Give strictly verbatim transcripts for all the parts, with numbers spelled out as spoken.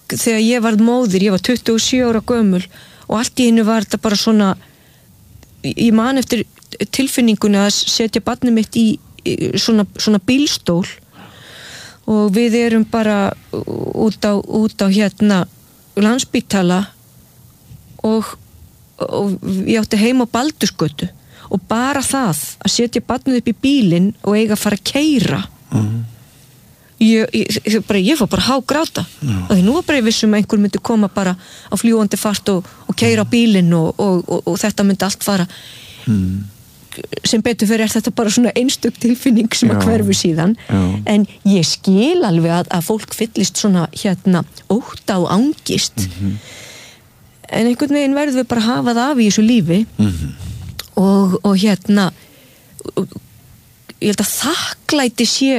þegar ég varð móðir, ég var tuttugu og sjö ára gömul og allt í einu var þetta bara svona, ég man eftir tilfinningunni að setja barnið mitt í, í svona, svona bílstól og við erum bara út á, út á hérna Landspítala og, og ég átti heim á Baldursgötu og bara það að setja barnið upp í bílinn og eiga að fara að keyra mm. Ég, ég, bara, ég fór bara hágráta og því nú var bara ég vissum að einhver myndi koma bara á fljúandi fart og, og keyra á bílinn og, og, og, og þetta myndi allt fara mm. sem betur fyrir er þetta bara svona einstök tilfinning sem að hverfu síðan já. En ég skil alveg að, að fólk fyllist svona hérna ótta og angist mm-hmm. en einhvern veginn verðum við bara að hafa það af í þessu lífi mm-hmm. og, og hérna ég held að þakklæti sé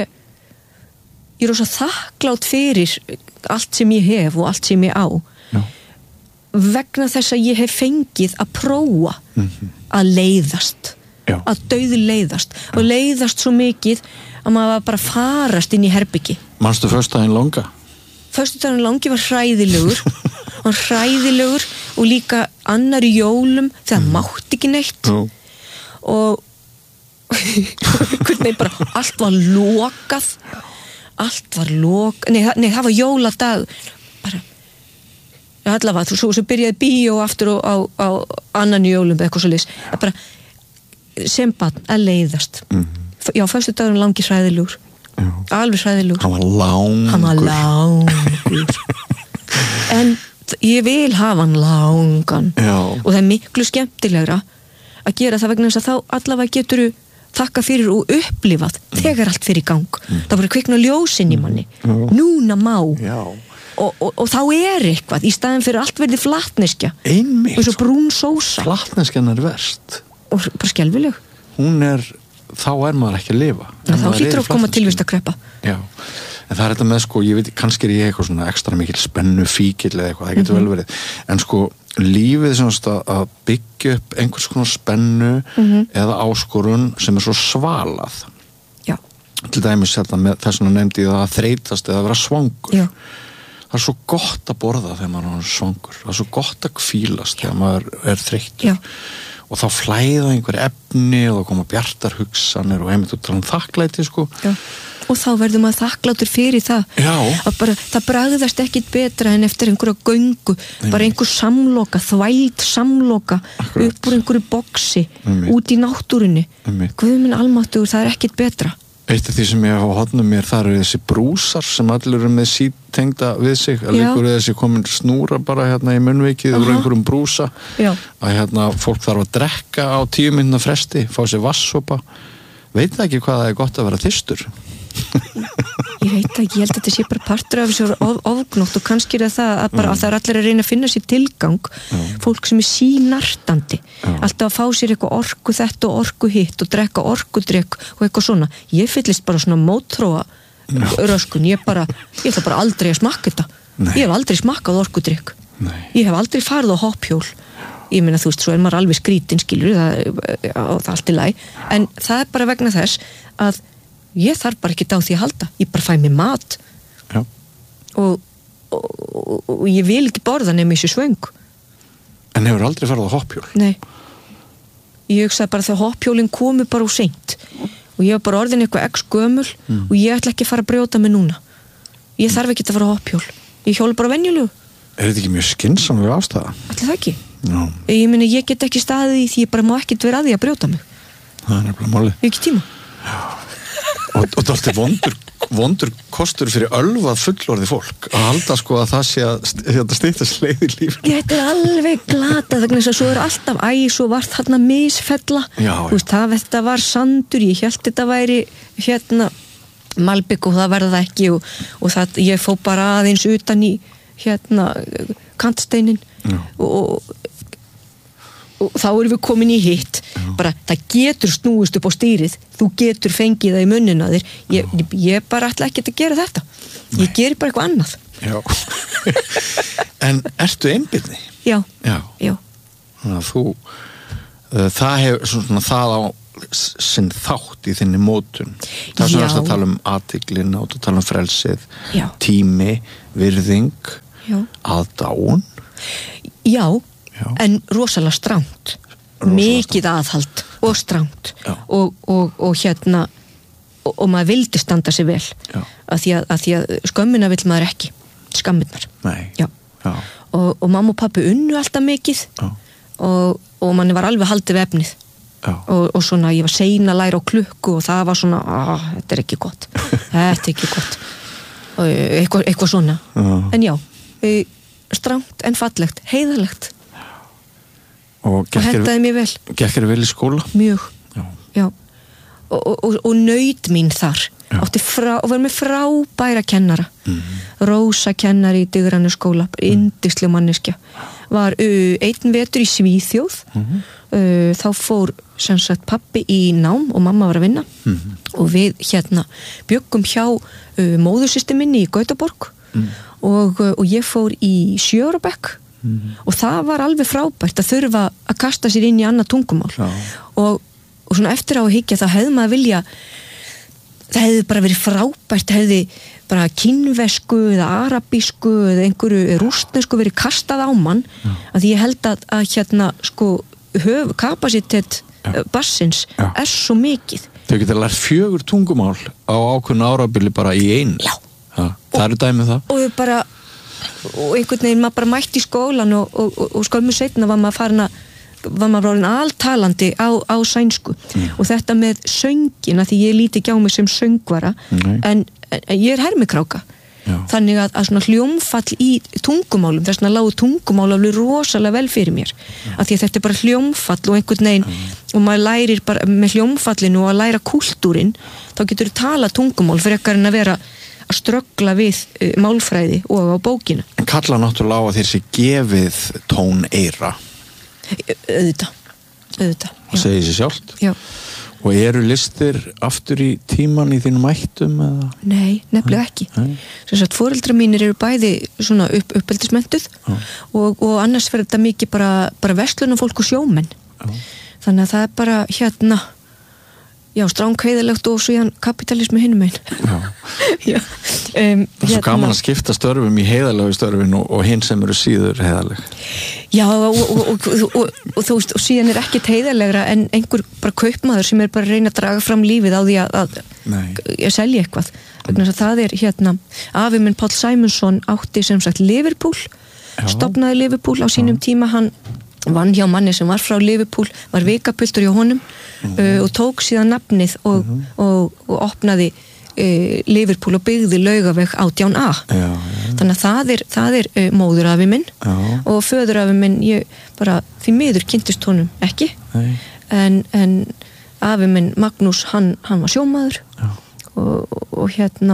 ég er rosa þakklátt fyrir allt sem ég hef og allt sem ég á já. Vegna þess að ég hef fengið að prófa mm-hmm. að leiðast já. Að dauðleiðast já. Og leiðast svo mikið að maður bara farast inn í herbyggi. Manstu föstudaginn langa? Föstudaginn langi var hræðilegur var hræðilegur og líka annar í jólum þegar mm. mátti ekki neitt já. Og hvernig bara allt var lokað allt var lok nei, nei það var jóladag bara allavega, þú svo sem byrjaði bíó aftur á, á, á annan jólum eða eitthvað svo leys bara sem barn að leiðast mm-hmm. já, föstudagurinn langi hræðilegur alveg hræðilegur hann var langur hann var langur en ég vil hafa hann langan já. Og það er miklu skemmtilegra að gera það vegna þess að þá allavega getur þú þakka fyrir og upplifað mm. þegar allt fyrir í gang mm. það voru kvikna ljósin í manni mm. núna má og, og, og þá er eitthvað í staðin fyrir allt verði flatneskja einmitt og svo brún sósa flatneskjan er verst og bara skelfileg hún er, þá er maður ekki að lifa ja, þá hlýtur að koma tilvist að kreppa já, en það er þetta með sko ég veit, kannski er ég eitthvað svona ekstra mikil spennu fíkil eða eitthvað, það getur mm-hmm. vel verið en sko lífið semst að byggja upp einhvers konar spennu mm-hmm. eða áskorun sem er svo svalað já. Til dæmis þetta með þess að nefndi það að þreytast eða að vera svangur já. Það er svo gott að borða þegar maður er svangur það er svo gott að hvílast þegar maður er þreyttur og þá flæða einhver efni og þá koma bjartar hugsanir og einmitt út til hann þakklæti sko já. Og þá verður maður þakklátur fyrir það að bara, það bragðast ekkit betra en eftir einhverja göngu Nei. Bara einhver samloka, þvæld samloka Akkurat. Upp úr einhverju boksi Nei. Út í náttúrunni Guð minn almáttugur, það er ekkit betra Eitt af því sem ég hafa hodnum mér þar eru þessi brúsar sem allir eru með sítengda við sig að líkur þessi komin snúra bara hérna í munnvikið úr einhverjum brúsa Já. Að hérna fólk þarf að drekka á tíu mínútna fresti fá sér vatnssopa veit það ekki hvað það er gott að vera þyrstur ég veit ekki, ég held að þetta sé bara partur af þessu of, ofgnótt og kannski er það að, bara, mm. að það er allir að reyna að finna sér tilgang mm. fólk sem er sínartandi mm. alltaf að fá sér eitthvað orku þetta og orku hitt og drekka orkudrykk og eitthvað svona, ég fyllist bara svona mótþróa mm. röskun, ég bara ég ætla bara aldrei að smakka þetta Nei. Ég hef aldrei smakkað orkudrykk Nei. Ég hef aldrei farið á hoppjól ég meina þú veist, svo er maður alveg skrítinn skilur það, það allt í lagi en það er bara vegna þess að ég þarf bara ekki á því að halda ég bara fæ mér mat og, og, og, og ég vil ekki borða nema þessu svöng En hefur aldrei farið á hoppjól? Nei ég hugsaði bara þegar hoppjólinn komu bara úr seint og ég var bara orðin eitthvað x gömul mm. og ég ætla ekki að fara að brjóta mig núna ég þarf ekki að fara á hoppjól ég hjóla bara venjulegu Er þetta ekki mjög skynsamlega ástæða? Ætli það ekki? No. Ég meina ég get ekki staðið í því ég bara má ekkert vera að því að brjóta mig Það er nefnilega málið Ekki tíma og, og það er vondur, vondur kostur fyrir ölvað fullorði fólk að halda sko að það sé að þetta styttast leið í líf Þetta er alveg glatað vegna þess að svo er alltaf æ, svo var þarna misfella já, Þú veist, það, þetta var sandur ég hélt þetta væri hérna malbygg og það verða það ekki og, og það, ég fó bara aðeins utan í hérna kantsteinin og, og og þá erum við komin í hitt bara, það getur snúist upp á stýrið þú getur fengið það í munnina þér ég, ég, ég bara ætla ekki að gera þetta ég Nei. Geri bara eitthvað annað Já En ertu einbirni? Já, Já. Já. Þannig að þú uh, það hefur svona það á sinn þátt í þinni mótun það er svona að tala um athyglina og tala um frelsið Já. Tími, virðing Já. Aðdáun? Já, Já. en rosalega strangt. Mikið aðhald og strangt. Og, og, og hérna, og, og maður vildi standa sig vel. Að því að, að því að skömmina vill maður ekki. Skammirnar. Nei. Já. Já. Og, og mamma og pappi unnu alltaf mikið. Já. Og, og manni var alveg haldið við efnið. Og, og svona ég var sein að læra á klukku og það var svona, að þetta er ekki gott þetta er ekki gott og eitthvað, eitthvað svona já. En já, strangt en fallegt heiðarlegt og, og hentaði mér vel gekk þér vel í skóla? Mjög, já, já. Og, og, og naut mín þar átti frá, og var með frábæra kennara mm. Rósa kennari í Digrannu skóla, yndisleg manneskja var uh, einn vetur í Svíþjóð mm-hmm. uh, þá fór sem sagt pappi í nám og mamma var að vinna mm-hmm. og við hérna bjöggum hjá uh, móðursystur minni í Gautaborg mm. og, uh, og ég fór í sjö ára bekk mm. og það var alveg frábært að þurfa að kasta sér inn í annað tungumál og, og svona eftir á að hyggja það hefði maður vilja það hefði bara verið frábært, það hefði bara kínvesku eða arabísku eða einhverju rústnesku verið kastað á mann já. Að ég held að, að hérna sko höf, kapasitet já. Bassins já. Er svo mikið. Þau geta lært fjögur tungumál á ákveðnu árabili bara í einu. Já. Já. Það eru dæmið það. Og bara, og einhvern veginn maður bara mætti í skólan og, og, og, og skömmu seinna var maður farin að var maður ráðin altalandi á, á sænsku mm. og þetta með söngina því ég líti ekki á mig sem söngvara mm. en, en ég er hermikráka já. Þannig að, að svona hljómfall í tungumálum, þess að lágu tungumál alveg rosalega vel fyrir mér já. Að því að þetta er bara hljómfall og einhvern veginn mm. og maður lærir bara með hljómfallinu og að læra kúltúrin þá getur þú tala tungumál frekar en að vera að ströggla við uh, málfræði og á bókina. En kalla náttúrulega á að þeir sé gefið tón eira auðvitað, auðvitað og segir sér sjálft já. Og eru listir aftur í tíman í þínum ættum eða? Nei, nefnilega ekki sem sagt foreldrar mínir eru bæði svona upp, uppeldismentuð og, og annars verður þetta mikið bara, bara verslunarfólk og sjómenn já. Þannig að það er bara hérna já, stránkveiðilegt og svo hann kapitalismi hinum einn já. Já. Um, það er svo hérna, gaman að skipta störfum í heiðalegu störfin og, og hinn sem eru síður heiðaleg já og, og, og, og, og þú veist og síðan er ekkert heiðalegra en einhver bara kaupmaður sem er bara að reyna að draga fram lífið á því að, að, að selja eitthvað þannig að það er hérna afi minn Páll Sæmundsson átti sem sagt Liverpool já. Stofnaði Liverpool á sínum já. Tíma hann vann hjá manni sem var frá Liverpool var vikapiltur hjá honum mm-hmm. uh, og tók síðan nafnið og, mm-hmm. og, og opnaði uh, Liverpool og byggði Laugaveg átján A já, já. Þannig að það er, það er uh, móðurafi minn já. Og föðurafi minn ég bara því miður kynntist honum ekki en, en afi minn Magnús hann, hann var sjómaður og, og, og hérna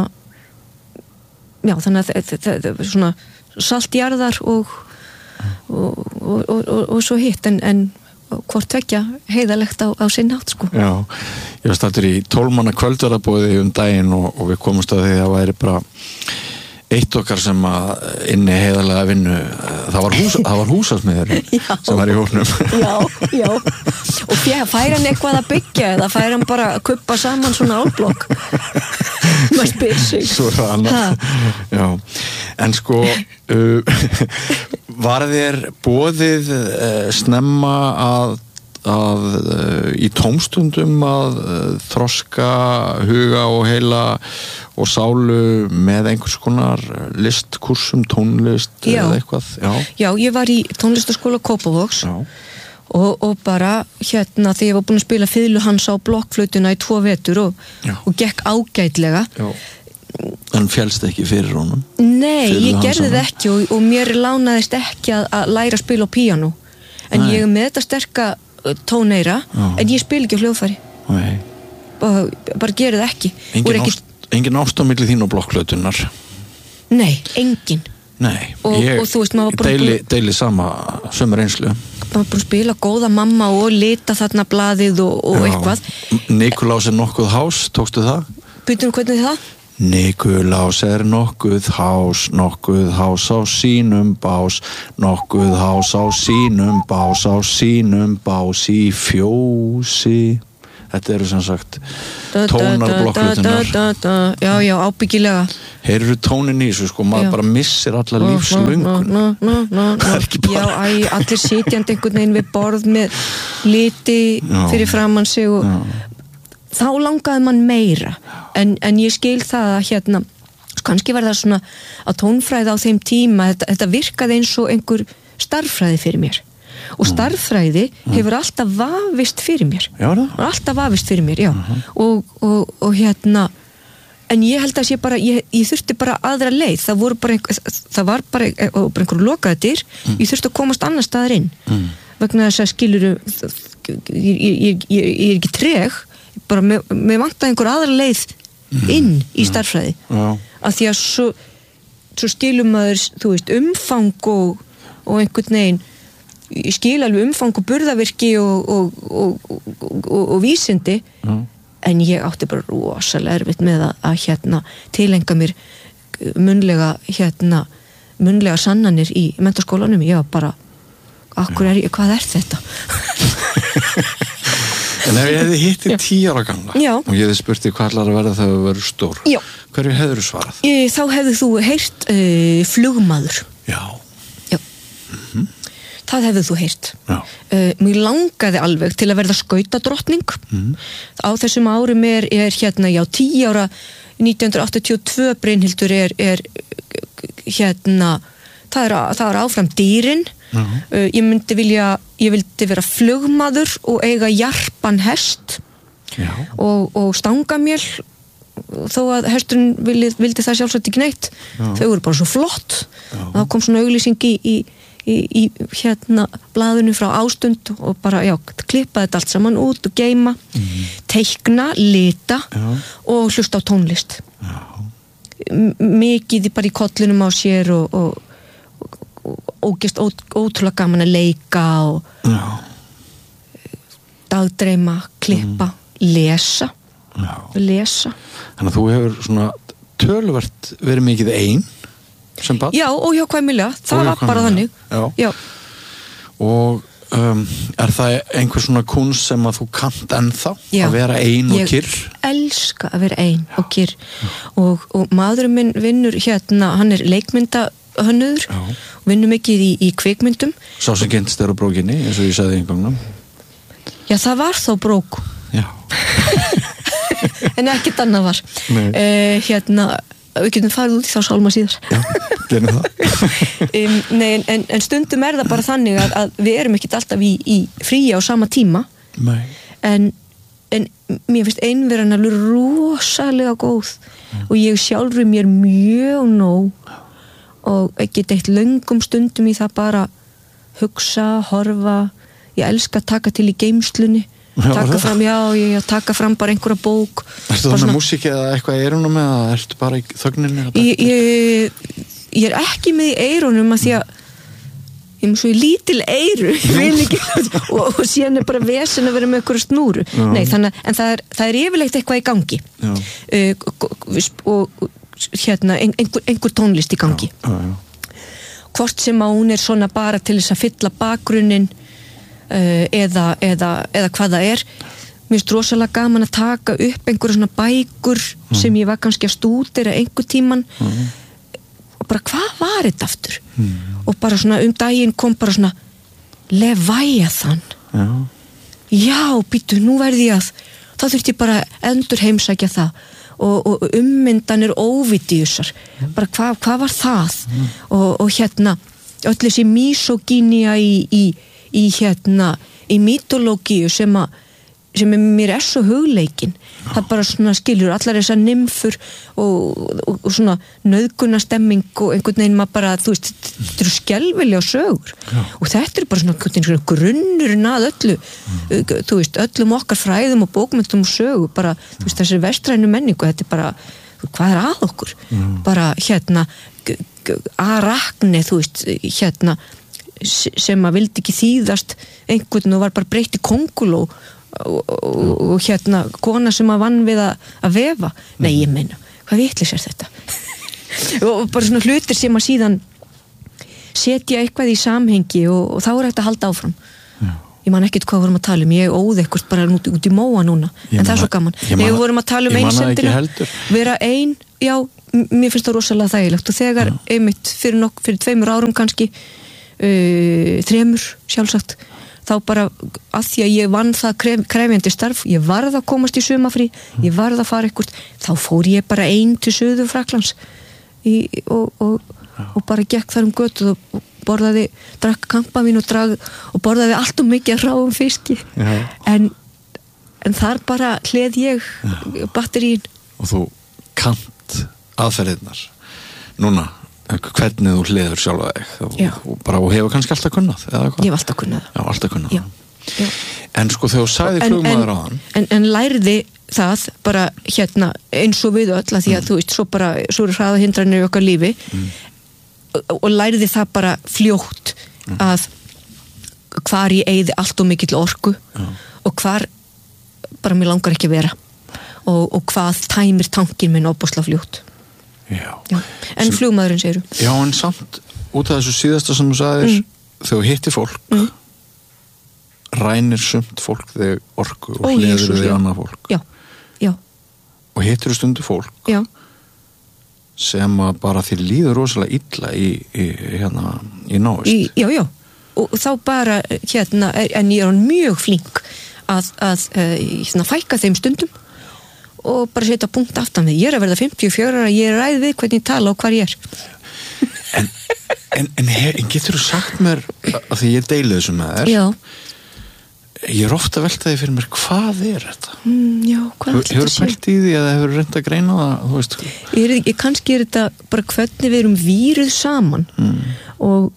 já þannig að það er svona saltjarðar og Og, og, og, og, og svo hitt en, en hvort tvekja heiðalegt á, á sinn hátt sko. Já, ég var stættur í tólf manna kvöldverðarbóði um daginn og, og við komumst að því að það væri bara eitt okkar sem að inni heiðalega vinnu það var, hús, það var húsasmiður sem var í hóknum Já, já og fær hann eitthvað að byggja eða fær hann bara að kuppa saman svona álblokk maður spyr sig Svo er það annað Já, en sko uh, var þér boðið uh, snemma að að uh, í tómstundum að uh, þroska huga og heila og sálu með einhvers konar listkursum, tónlist já. Eða eitthvað já. Já, ég var í tónlistaskóla Kópavogs og, og bara hérna þegar ég var búin að spila fiðlu hans á blokkflautuna í tvo vetur og, og gekk ágætlega já. En félst ekki fyrir honum? Nei, fiðlu ég gerði það ekki og, og mér lánaðist ekki að, að læra að spila á píanó en Nei. Ég er með þetta sterka tóneira já. En ég spil ekki á hljóðfæri Nei. og bara gerði það ekki Engin, ekki... ást, engin ást á milli þín og blokkflautunar? Nei, engin Nei, og, ég og þú veist, maður var bara deili, búin, deili sama sömu reynslu maður var búin að spila góða mamma og lita þarna blaðið og, og eitthvað Nikulás er nokkuð hás, tókstu það? Býtum, hvernig það? Nikulás er nokkuð hás, nokkuð hás á sínum bás, nokkuð hás á sínum bás, á sínum bás í fjósi. þetta eru sem sagt tónarblokklutunar já, já, ábyggilega heyrðu tónin í þessu, sko, maður já. bara missir alla lífslöngun það er ekki bara já, æ, allir sitjandi einhvern veginn við borð með liti já. fyrir framan sig og já. þá langaði mann meira en, en ég skil það að hérna kannski var það svona að tónfræði á þeim tíma, þetta, þetta virkaði eins og einhver starffræði fyrir mér og starffræði mm. hefur alltaf vafist fyrir mér já, alltaf vafist fyrir mér, já uh-huh. og, og, og hérna en ég held að ég bara, ég, ég þurfti bara aðra leið, það voru bara einhver, það var bara, bara einhver lokaði dyr mm. ég þurfti að komast annar staðar inn mm. vegna þess að skiluru ég, ég, ég, ég er ekki treg bara, mér, mér vantaði einhver aðra leið inn mm. í starffræði mm. af því að svo, svo skilum maður, þú veist, umfang og, og einhvern veginn ég skil alveg umfang og burðavirki og, og, og, og, og, og vísindi mm. en ég átti bara rosalega erfitt með að, að hérna tilenga mér munnlega hérna munnlega sannanir í menntaskólanum ég var bara, akkur er ég, hvað er þetta? En ef ég hefði hittið tíu ára gamla já. og ég hefði spurt því hvað ætlar að verða þegar þú verður stór já. hverju hefur þú svarað? E, þá hefðu þú heyrt e, flugmaður já, já. Mm-hmm. það hefðu þú heyrt uh, mér langaði alveg til að verða skautadrottning mm. á þessum árum er, er hérna já tíu ára nítján hundruð áttatíu og tvö Brynhildur er, er hérna það er, það er áfram dýrin uh, ég myndi vilja ég vildi vera flugmaður og eiga jarpan hest já. og, og stangamjöl þó að hesturinn vildi, vildi það sjálfsagt ekki neitt já. Þau voru bara svo flott já. Og það kom svona auglýsing í, í Í, í hérna blaðinu frá Ástund og bara, já, klippa þetta allt saman út og geyma, mm. teikna, lita já. Og hlusta á tónlist já. M- mikið bara í kollinum á sér og, og, og, og gest ó, ótrúlega gaman að leika og já. dagdreima, klippa mm. lesa já. lesa Þannig að þú hefur svona töluvert verið mikið ein sem barn? Já, og hjá hvæmilega, það var bara þannig já. Já. Og um, er það einhver svona kunst sem að þú kannt ennþá já. Að vera ein og kyrr? Ég elska að vera ein já. Og kyrr og, og maðurinn minn vinnur hérna, hann er leikmyndahönnuður og vinnur mikið í, í kvikmyndum Sá sem kynntist þér á brókinni, eins og ég sagði einhvernum Já, það var þá brók Já En ekkert annað var Nei. Uh, hérna við getum farið út í þá sálma síðar já, gerum það um, nei, en, en stundum er það bara þannig að, að við erum ekkert alltaf í, í fría á sama tíma nei. En, en mér finnst einveran alveg rosalega góð mm. og ég sjálfur mér mjög nóg og ekki eitt löngum stundum í það bara hugsa, horfa ég elska að taka til í geymslunni Já, taka fram, já, já, taka fram bara einhverja bók Ertu það með músík eða eitthvað í eyrunum eða ertu bara í þögninni? Ég, ég, ég er ekki með í eyrunum að því að ég er svo í lítil eyru og, og síðan er bara vesen að vera með einhverja snúru Nei, þannig, en það er, það er yfirleitt eitthvað í gangi uh, og hérna einhver, einhver tónlist í gangi já, já, já. Hvort sem að hún er svona bara til þess að fylla bakgrunnin Uh, eða, eða, eða hvað það er mér finnst rosalega gaman að taka upp einhverja svona bækur mm. sem ég var kannski að stúdera einhver tíman mm. og bara hvað var þetta aftur mm. og bara svona um daginn kom bara svona Leviathan já, já býtu, nú verði ég að þá þurfti ég bara endur heimsækja það og, og ummyndanir óvidíusar mm. bara hvað hva var það mm. og, og hérna öll þessi misogynja í, í í hérna, í mytológíu sem að, sem er mér er svo hugleikin, já. Það bara svona skilur allar þessar nymfur og, og, og svona nauðgunastemming og einhvern veginn maður bara, þú veist þetta eru skelfilega sögur já. Og þetta er bara svona, svona grunnurinn að öllu mm. þú veist, öllum okkar fræðum og bókmyndum og sögu, bara mm. þú veist, þessi vestrænu menningu, þetta er bara hvað er að okkur, mm. bara hérna Arakne, þú veist, hérna sem að vildi ekki þýðast einhvern og var bara breytt í konguló og, og, og, og hérna kona sem að vann við að, að vefa nei, ég meina, hvað vitlis er þetta og bara svona hlutir sem að síðan setja eitthvað í samhengi og, og þá er þetta að halda áfram já. ég man ekkert hvað vorum að tala um, ég óð eitthvað bara út, út í móa núna, Ég en það er man- svo gaman ég man- þegar við vorum að tala um ég man það ekki einsemdina heldur. vera ein, já, m- mér finnst það rosalega þægilegt og þegar einmitt fyrir, nokk, fyrir tveimur árum kannski uh, þremur sjálfsagt þá bara að því að ég vann það kref, krefjandi starf, ég varð að komast í sumafrí, ég varð að fara eitthvað þá fór ég bara ein til Suður Fraklands í, og, og, og bara gekk þar um götu og, og borðaði, drakk kampavín og drag og borðaði allt og mikið ráum fiski en, en þar bara hleð ég batterín og þú kant aðferðirnar núna, hvernig þú hleður sjálfa þig Já. og bara og hefur kannski alltaf kunnað eða hvað? ég hef alltaf kunnað Já, alltaf kunnað Já. Já. En sko þegar þú sagði en, flugmaður á en, hann en, en lærði það bara hérna eins og við öll að því að þú veist svo bara, svo eru hraðahindranir í okkar lífi mm. og, og lærði það bara fljótt mm. að hvar ég eyði allt og mikill orku mm. og hvar bara mér langar ekki að vera og, og hvað tæmir tankin minn óbúslega fljótt Já. Já. En Sem, flugmaðurinn segir Já, en samt út af þessu síðasta sem þú sagðir mm. þegar þú hittir fólk mm. rænir sumt fólk þig orku og Ó, hleður Jesús, þig já. annað fólk Já, já, og hittir þú stundu fólk já sem að bara þér líður rosalega illa í, í, hérna, í návist í, Já, já, og þá bara hérna, en ég er hann mjög flink að, að uh, fækka þeim stundum og bara setja punkt aftan við, ég er að verða fimmtíu og fjögur ára, ég er ræð við hvernig ég tala og hvar ég er En, en, en, hef, en getur þú sagt mér að því ég deili þessu með þér Já, ég er ofta að velta því fyrir mér hvað er þetta? mm, já, hvað Hefur hefur pælt í því eða hefur reynd að greina það, þú veist Ég, ég kannski er þetta bara hvernig við erum víruð saman mm. og,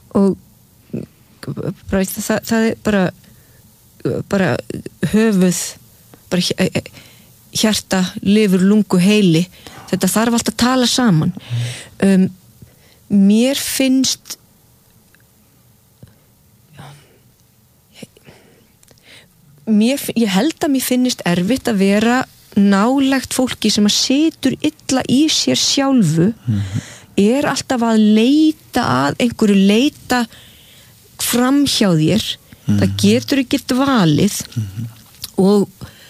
og bara, það, það er bara bara höfuð bara hjarta, lifur, lungu, heili þetta þarf alltaf að tala saman um, mér finnst mér, ég held að mér finnist erfitt að vera nálægt fólki sem að situr illa í sér sjálfu mm-hmm. er alltaf að leita að einhverju leita fram hjá þér mm-hmm. það getur ekki dvalið mm-hmm. og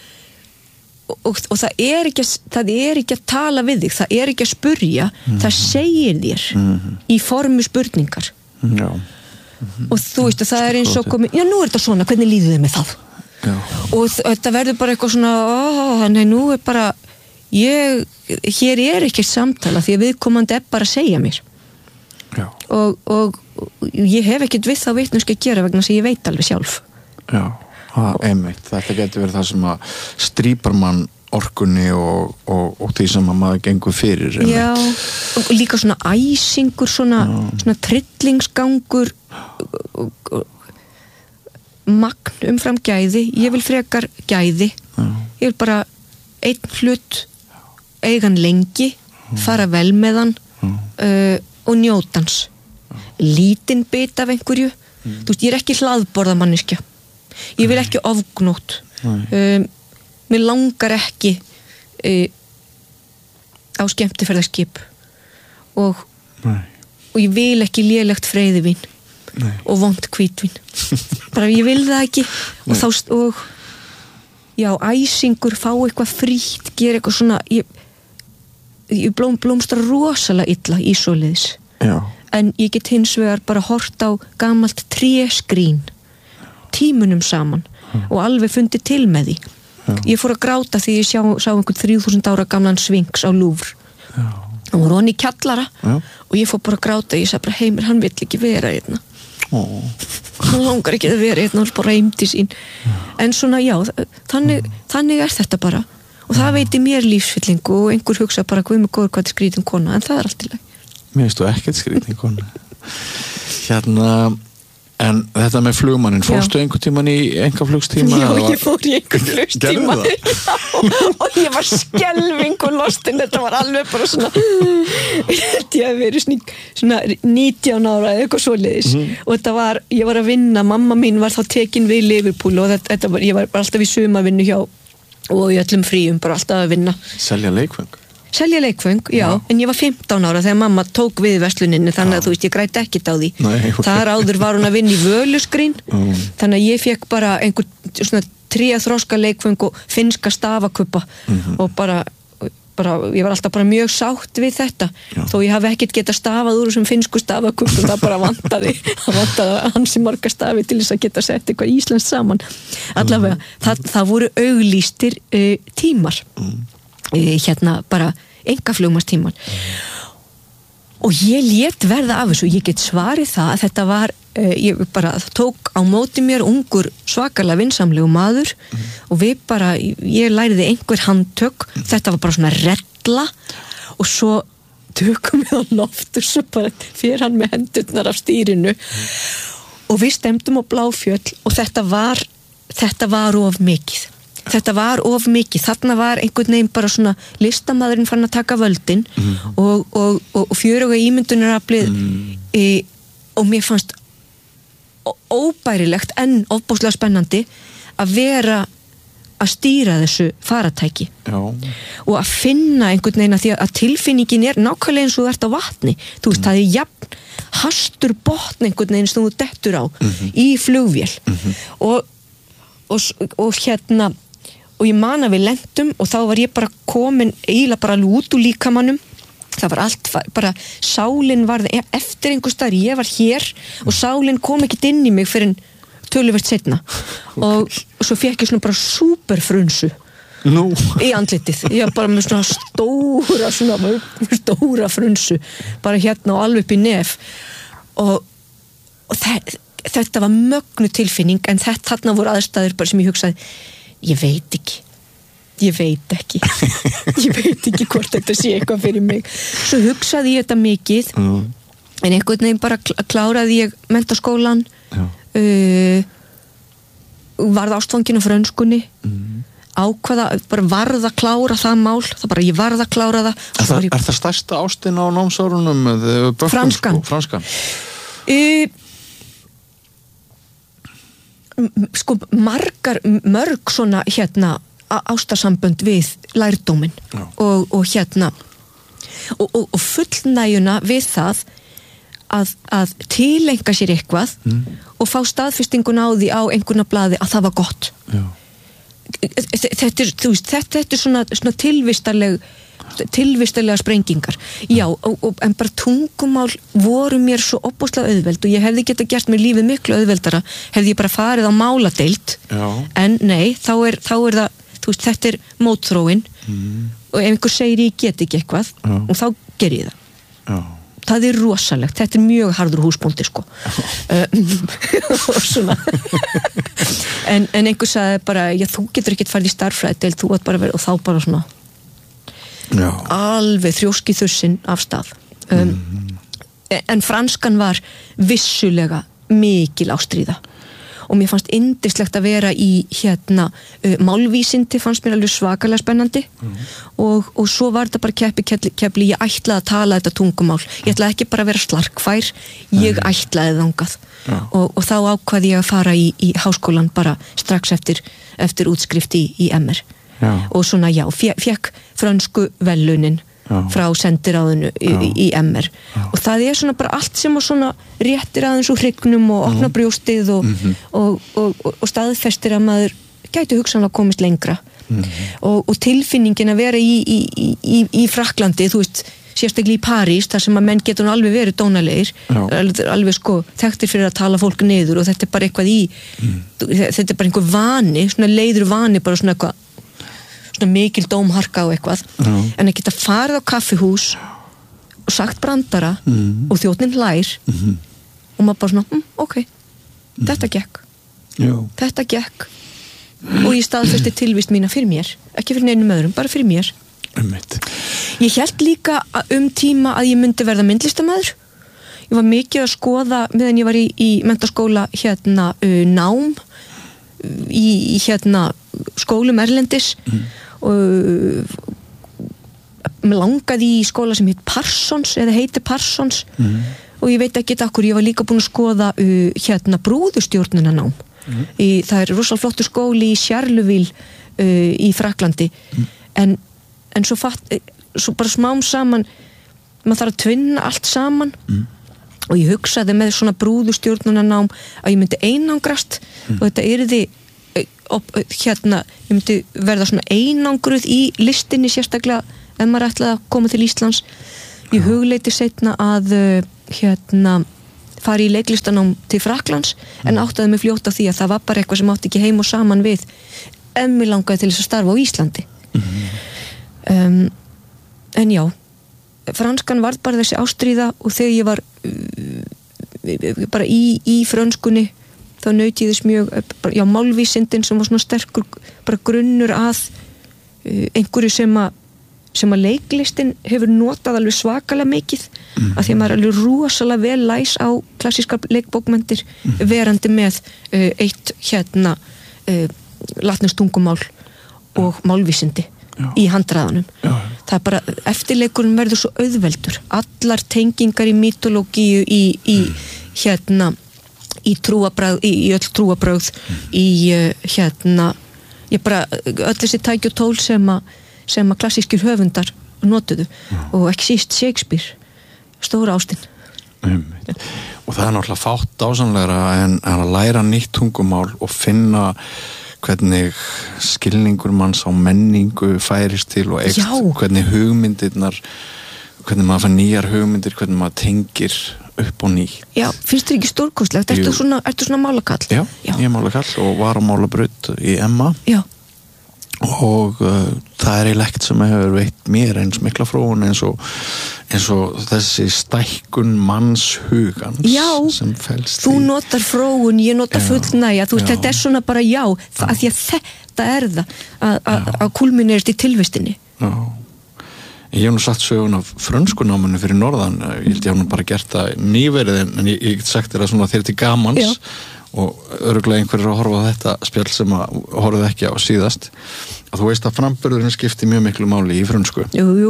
Og, og það er ekki að, það er ekki að tala við þig, það er ekki að spurja mm-hmm. það segir þér mm-hmm. í formu spurningar Já. Mm-hmm. og þú veist að það er eins og komið, já nú er þetta svona, hvernig líður þið með það Já. og þetta verður bara eitthvað svona ó, nei nú er bara ég, hér er ekki samtala því að viðkomandi er bara að segja mér Já. og, og, og ég hef ekkert við þá vitneskja að gera vegna sem ég veit alveg sjálf Já. Það, einmitt, þetta getur verið það sem að strípar mann orkunni og, og, og því sem að maður gengur fyrir einmitt. Já, og líka svona æsingur svona, svona trillingsgangur og, og magn umfram gæði ég vil frekar gæði Já. Ég vil bara einn hlut eigan lengi fara vel með hann uh, og njótans lítinn bit af einhverju mm. þú veist, ég er ekki hlaðborða manneskja ég vil ekki ofgnótt um, mér langar ekki uh, á skemmtiferðarskip og, og ég vil ekki lélegt freyðivín Nei. og vont hvítvín bara ég vil það ekki og, þá, og já, æsingur fá eitthvað frítt, gera eitthvað svona ég, ég blóm, blómstra rosalega illa í svoleiðis já. En ég get hins vegar bara hort á gamalt tréskrín tímunum saman mm. og alveg fundið til með því Já. Ég fór að gráta því ég sjá, sá einhvern þrjú þúsund ára gamlan Sfinx á Louvre og hún var honni í kjallara Já. Og ég fór bara að gráta ég sagði bara Heimir, hann vill ekki vera hérna oh. hann langar ekki að vera hérna hann bara heimti sín Já. En svona já, þannig, mm. þannig er þetta bara og það veitir mér lífsfyllingu og einhver hugsa bara hvað með góður hvað er skrítin kona en það er allt í lagi Mér finnst þú ekkert skrítin kona hérna en þetta með flugmannin, fórstu Já. Einhvern tíman í engaflugstíma? Já, ég fór í engaflugstíma og ég var skelving og lostin, þetta var alveg bara svona ég held ég að vera svona nítján ára eða eitthvað svoleiðis mm. og þetta var, ég var að vinna, mamma mín var þá tekin við Liverpool og þetta, þetta var, ég var alltaf í sumavinnu hjá og í öllum fríum, bara alltaf að vinna Selja leikfeng? selja leikföng, já, já, en ég var fimmtán ára þegar mamma tók við versluninni, þannig að já. Þú veist, ég græti ekkert á því. Nei, okay. Þar áður var hún að vinna í Völuskrín, mm. þannig að ég fekk bara einhver svona tría þroska leikföng og finnska stafakuppa mm-hmm. og bara, bara, ég var alltaf bara mjög sátt við þetta, já. Þó ég hafi ekkert getað stafað úr þessum finnsku stafakuppum, það bara vantaði, það vantaði hansi marga stafi til þess að geta sett eitthvað íslenskt saman. Allavega, mm. það, það voru auglýstir uh, tímar. Mm. hérna bara einkaflugmarstíman og ég lét verða af þessu, ég get svarið það að þetta var, uh, ég bara tók á móti mér ungur svakalega vinsamlegu maður mm. og við bara, ég læriði einhver handtök, mm. þetta var bara svona rella og svo tökum við á loft og svo bara fyrir hann með hendurnar af stýrinu mm. og við stemdum á Bláfjöll og þetta var þetta var of mikið Þetta var of mikið, þarna var einhvern veginn bara svona listamaðurinn fann að taka völdin mm. og, og, og, og fjöruga ímyndunaraflið mm. e, og mér fannst óbærilegt en ofbúslega spennandi að vera að stýra þessu faratæki Já. Og að finna einhvern veginn að því að tilfinningin er nákvæmlega eins og þú ert á vatni, þú veist, mm. það er jafn hastur botn einhvern veginn sem þú dettur á mm-hmm. í flugvél mm-hmm. og, og, og hérna og ég man að við lentum og þá var ég bara komin eiginlega bara út úr líkamannum það var allt, bara sálin var eftir einhver staðar, ég var hér og sálin kom ekkert inn í mig fyrir en töluvert setna okay. og, og svo fekk ég svona bara súperfrunsu no. í andlitið, ég var bara með svona stóra svona stóra frunsu, bara hérna og alveg upp í nef og, og það, þetta var mögnu tilfinning en þetta þarna voru aðstæður bara sem ég hugsaði ég veit ekki ég veit ekki ég veit ekki hvort þetta sé eitthvað fyrir mig svo hugsaði ég þetta mikið mm. en einhvern veginn bara kláraði ég menntaskólan uh, varð ástfangin á frönskunni mm. ákvaða, bara varð að klára það mál það bara, ég varð að klára það Er það, ég... er það stærsta ástin á námsárunum? Franskan Franskan uh, sko margar, mörg svona hérna ástarsambönd við lærdóminn og, og hérna og, og, og fullnægjuna við það að, að tilenga sér eitthvað mm. og fá staðfestinguna á því á einhverna blaði að það var gott Já. Þetta er, þú veist, þetta, þetta er svona, svona tilvistarleg tilvistarlega sprengingar já, og, og, en bara tungumál voru mér svo opbúslega auðveld og ég hefði geta gert mér lífið miklu auðveldara hefði ég bara farið á máladeild já. En nei, þá er, þá er það þú veist, þetta er mótþróin mm. og ef einhver segir ég get ekki eitthvað já. Og þá ger ég það já. Það er rosalegt, þetta er mjög harður húsbóndi sko og svona en, en einhver sagði bara já, þú getur ekkert farið í starffræði þú átt bara verið og þá bara svona Já. Alveg þrjóski þussin af stað um, mm. en franskan var vissulega mikil ástríða og mér fannst yndislegt að vera í hérna uh, málvísindi fannst mér alveg svakalega spennandi mm. og, og svo var þetta bara keppi kepli ég ætlaði að tala þetta tungumál ég ætlaði ekki bara að vera slarkfær ég mm. ætlaði þangað og, og þá ákvaði ég að fara í, í háskólan bara strax eftir, eftir útskrift í, í M R Já. Og svona já, fekk frönsku velunin frá sendiráðinu í, í M R já. Og það er svona bara allt sem að svona réttir aðeins úr hrygnum og opna mm. brjóstið og, mm-hmm. og, og, og, og staðfestir að maður gæti hugsanlega komist lengra mm-hmm. og, og tilfinningin að vera í, í, í, í Frakklandi, þú veist sérstaklega í París, þar sem að menn getur alveg verið dónalegir, alveg sko þekktir fyrir að tala fólk niður og þetta er bara eitthvað í mm. þetta er bara einhver vani, svona leiður vani bara svona eitthvað svona mikil dómharka og eitthvað Já. En að geta farið á kaffihús og sagt brandara mm. og þjóðnin hlær mm-hmm. og maður bara svona, mm, ok mm. þetta gekk Já. Þetta gekk og ég staðfesti tilvist mína fyrir mér ekki fyrir neinum öðrum, bara fyrir mér Einmitt. Ég hélt líka um tíma að ég myndi verða myndlistarmaður ég var mikið að skoða meðan ég var í, í menntaskóla hérna uh, nám í, í hérna skólum erlendis mm. og mér langaði í skóla sem heit Parsons eða heiti Parsons mm. og ég veit ekki okkur, ég var líka búin að skoða uh, hérna brúðustjórnuna nám mm. í, það er rosalega flottur skóli í Charleville uh, í Frakklandi mm. en, en svo fatt svo bara smám saman maður þarf að tvinna allt saman mm. og ég hugsaði með svona brúðustjórnunarnám að ég myndi einangrast mm. og þetta yrði hérna, ég myndi verða svona einangruð í listinni sérstaklega ef maður ætlaði að koma til Íslands ég hugleiti seinna að hérna fari í leiklistanám til Frakklands mm. en áttaði mig fljótt á því að það var bara eitthvað sem átti ekki heim og saman við ef mig langaði til þess að starfa á Íslandi mm. um, en já franskan varð bara þessi ástríða og þegar ég var uh, bara í, í frönskunni þá naut ég þess mjög bara, já, málvísindin sem var svona sterkur bara grunnur að uh, einhverju sem að sem að leiklistin hefur notað alveg svakalega mikið mm. að því að maður er alveg rosalega vel læs á klassískar leikbókmenntir mm. verandi með uh, eitt hérna uh, latneskt tungumál og málvísindi já. Í handræðanum já. Það er bara, eftirleikurinn verður svo auðveldur allar tengingar í mytológíu í, í mm. hérna í trúabröð, í, í öll trúabröð mm. í uh, hérna ég bara, öll þessi tæki og tól sem að sem að klassískir höfundar notuðu já. Og ekki síst Shakespeare stóra ástin um, og það er náttúrulega fátt dásamlegra en að læra nýtt tungumál og finna hvernig skilningur manns á menningu færist til og eikst hvernig hugmyndirnar hvernig maður fær nýjar hugmyndir hvernig maður tengir upp og nýtt Já, finnst þér ekki stórkostlegt? Ertu svona, ertu svona málakall? Já, já, ég er málakall og var á málabraut í Emma Já og uh, það er eiginlega ekkert sem hefur veitt mér eins mikla fróun eins og, eins og þessi stækkun mannshugans já, sem felst þú í... notar fróun, ég notar fullnægja þú veist, þetta er svona bara já, já. Að því að þetta er það að kulminerist í tilvistinni Já Ég hef nú satt sögun af frönskunáminu fyrir norðan, ég held ég hef nú bara gert það nýverið en ég, ég get sagt þér að svona þér til gamans já. Og örugglega einhverjir að horfa á þetta spjall sem að horfðu ekki á síðast að þú veist að framburðurinn skipti mjög miklu máli í frönsku jú, jú.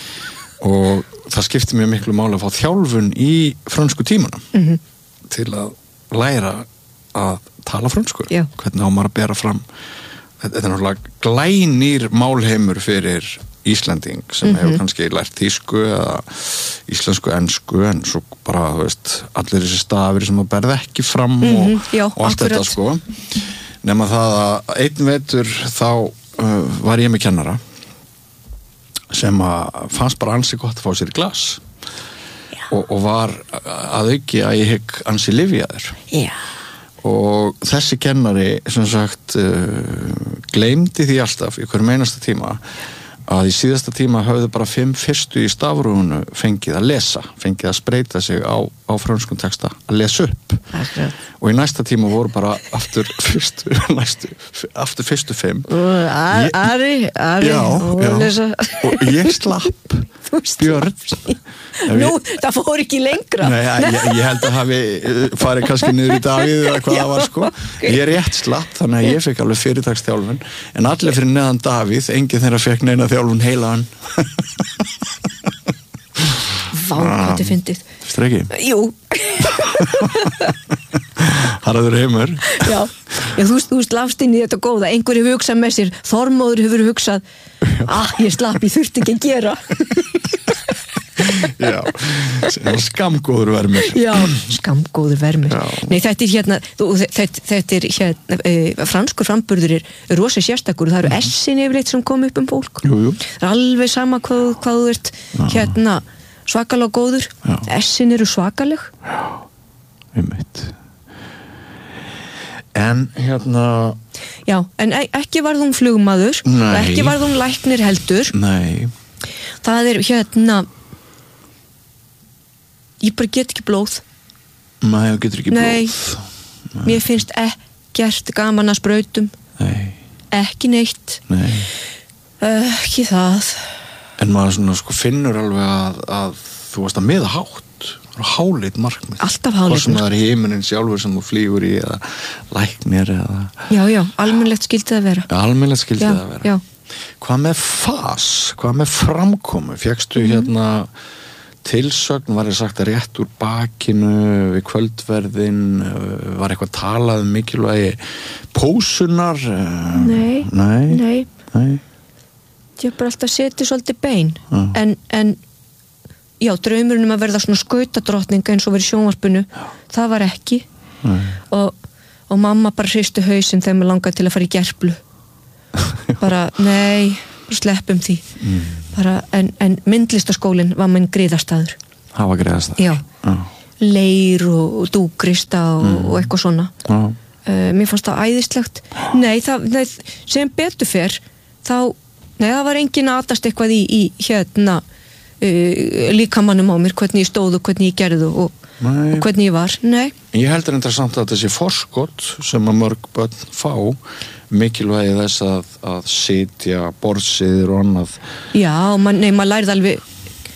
og það skipti mjög miklu máli að fá þjálfun í frönsku tímanum mm-hmm. til að læra að tala frönsku Já. Hvernig á maður að bera fram þetta er náttúrulega glænýr málheimur fyrir Íslending sem mm-hmm. hefur kannski lært þýsku eða íslensku ensku en svo bara, þú veist, allir þessi stafir sem að berða ekki fram mm-hmm. og, Já, og allt akkurat. Þetta sko nema það að einn vetur þá uh, var ég með kennara sem að fannst bara ansi gott að fá sér í glas og, og var að auki að ég hygg ansi lyfjaður Já og þessi kennari sem sagt uh, gleymdi því alltaf í hverjum einasta tíma að í síðasta tíma höfðu bara fimm fyrstu í stafrúnu fengið að lesa, fengið að spreita sig á, á frönskum texta, að lesa upp Akkurat. Og í næsta tíma voru bara aftur fyrstu, næstu, aftur fyrstu fimm uh, Ari, Ari, Ari Já, já, og ég slapp Björn Nú, það fór ekki lengra Nei, ég, ég held að hafi farið kannski niður í Davíð eða hvað það var sko okay. Ég er rétt slapp, þannig að ég fekk alveg fyrirtaksþjálfun en allir fyrir neðan Davíð enginn þeirra fekk neina þjálfun heilaðan Vá, hvað þið fyndið Streki? Jú Harður heimur Já, Já þú, þú slafst inn í þetta góða einhver hefur hugsað með sér, Þormóður hefur hugsað ah, ég slapp, ég þurfti ekki að gera Já, skamgóður vermir Já, skamgóður vermir Já. Nei, þetta er hérna þú, þetta, þetta er hérna e, franskur framburður er, er rosa sérstakur það eru mm. essin yfirleitt sem kom upp um fólk jú, jú. Það er alveg sama hvað, hvað þú ert Já. Hérna svakalega góður Já. Essin eru svakaleg Já, einmitt En hérna Já, en ekki varð hún flugmaður Nei. Ekki varð hún læknir heldur Nei Það er hérna Ég bara get ekki blóð Nei, þú getur ekki Nei. blóð Nei, mér finnst ekkert gaman að sprautum Nei Ekki neitt Nei Ekki það En maður svona sko finnur alveg að, að þú varst að miða hátt háleit markmið Alltaf háleit markmið sem það er heiminin sjálfur sem þú flýgur í eða læknir eða Já, já, almennlegt skildi það vera Almennlegt skildi já, það vera Já Hvað með fas, hvað með framkomu fékkstu mm. hérna tilsögn, var ég sagt að rétt úr bakinu við kvöldverðin var eitthvað talað um mikilvægi pósunar Nei, nei, nei. nei. ég hef bara alltaf setið svolítið bein Já. en, en já, draumurinn um að verða svona skautadrottning eins og verið sjónvarpinu já. Það var ekki og, og mamma bara hristi hausinn þegar mér langaði til að fara í Gerplu bara, nei bara sleppum því mm. bara, en, en myndlistaskólinn var minn griðastaður það var griðastaður já, já. Leir og, og dúkrista og, mm. og eitthvað svona uh, mér fannst það æðislegt nei, það, nei, sem betur fer þá, nei það var engin aðast eitthvað í, í hérna uh, líkamannum á mér, hvernig ég stóð og hvernig ég gerði og, og hvernig ég var nei. Ég heldur interessant að þessi forskot sem að mörg börn fá mikilvægi þess að, að sitja borðsiður og annað já, man, nei, maður lærði alveg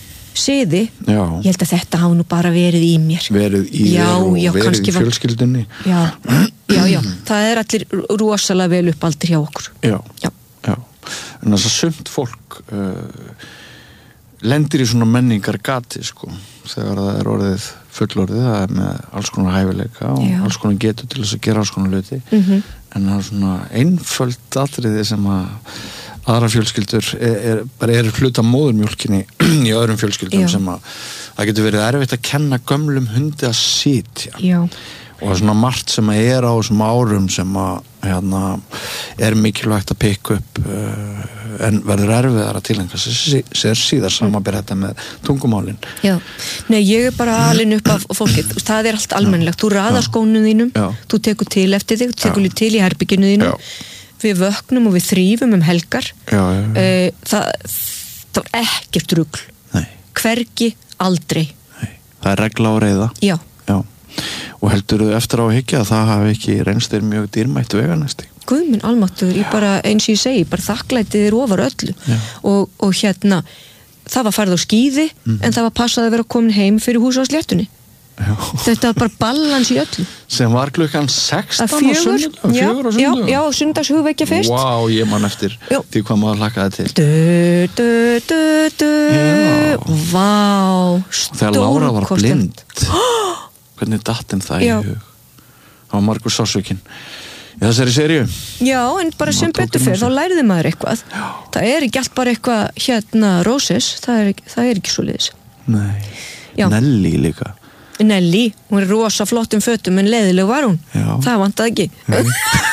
siði, já. Ég held að þetta hafa nú bara verið í mér verið í já, þér og já, verið í fjölskyldunni já, já, já, það er allir rosalega vel upp aldir hjá okkur já, já, já. En þess að sumt fólk uh, lendir í svona menningar gati sko, þegar það er orðið fullorðið, það er með alls konar hæfileika og já. Alls konar getur til þess að gera alls konar hluti mm-hmm. en það er svona einföld atriði sem að aðra fjölskyldur er, er, bara er hluta móðurmjólkinni í öðrum fjölskyldum já. Sem að það getur verið erfitt að kenna gömlum hundi að sitja já. Og það er svona margt sem að er á þessum árum sem að hérna, er mikilvægt að pikka upp uh, en verður erfiðar að tilengja sér síðar samanber þetta með tungumálin já. Nei, ég er bara alin upp af fólkið, það er allt almennilegt þú raðar skónum þínum, já. Þú tekur til eftir þig, þú tekur líka til í herbygginu þínu já. Við vöknum og við þrýfum um helgar já, já, já. Það, það er ekkert rugl Nei. Hvergi, aldrei Nei. Það er regla og reiða já. Já. Og heldur þú eftir á að hyggja að það hafi ekki reynst þér mjög dýrmætt veganesti Guð minn almáttugur, ég bara eins og ég segi bara þakklætið er ofar öllu og, og hérna, það var farið á skíði mm. en það var passað að vera komin heim fyrir húsa á sléttunni Já. Þetta var bara balans í öllu sem var klukkan sextán á fjögur já, já, já, sunnudagshugvekja fyrst Vá, wow, ég man eftir já. Því hvað maður hlakkaði til du, du, du, du. Vá, stórkostlegt þegar Lára var blind hvernig dattinn það já. Í hug það var margur sársökin í þessari seríu já, en bara sem betur fyrr, þá læriði maður eitthvað já. Það er ekki allt bara eitthvað hérna róses, það er, það er ekki svo liðis Nei, já. Nelly líka Nelly, hún er rosa flottum fötum en leiðileg var hún, já. Það vantaði ekki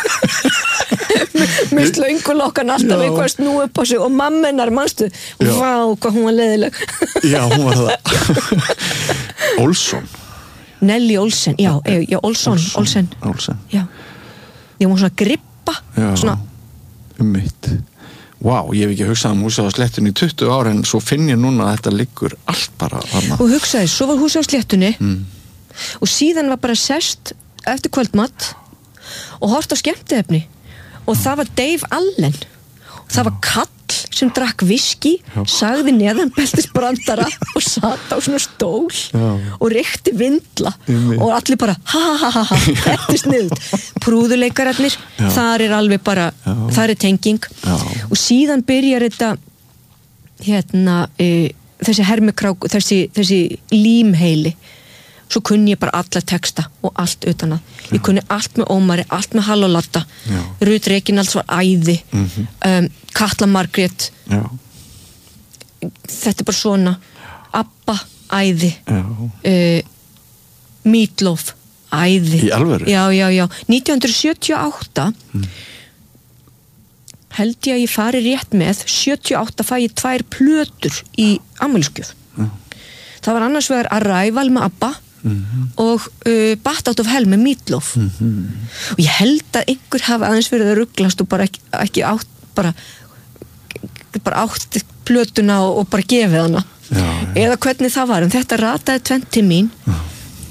með slöngulokkan alltaf eitthvað snú upp á sig og mammenar, manstu vá, hvað hún var leiðileg já, hún var það Olsson Nelly Olsen, já, já, já Olsson Olsen, Olsen. Já, ég var svona grippa já, svona um mitt Vá, wow, ég hef ekki hugsað um húsið á sléttunni í tuttugu ára en svo finn ég núna að þetta liggur allt bara þarna. Og hugsaði, svo var húsið á sléttunni mm. og síðan var bara sest eftir kvöldmatt og hort á skemmtiefni og það var Dave Allen og það var kall sem drakk viski, sagði neðan beltisbrandara og satt á svona stól Já. Og reykti vindla og allir bara ha ha ha ha, þetta er sniðut prúðuleikararnir, þar er alveg bara Já. Þar er tenging Já. Og síðan byrjar þetta hérna e, þessi hermikrák þessi, þessi límheili svo kunni ég bara alla texta og allt utan að, ég kunni allt með Ómari allt með Hall og Latta, Rut Reginalds var æði, mm-hmm. um, Katla Margrét Já. Þetta er bara svona Abba, æði uh, Meatloaf æði í alvöru? Já, já, já, nítján hundruð sjötíu og átta mm. held ég að ég fari rétt með sjötíu og átta fæ ég tvær plötur í afmælisgjöf mm. það var annars vegar Arrival með Abba mm-hmm. og uh, Bat Out of Hell með Meatloaf mm-hmm. og ég held að einhver hafi aðeins verið að rugglast og bara ekki, ekki átt bara, bara átt plötuna og, og bara gefið hana já, já. Eða hvernig það var en þetta rataði tvennt til mín já,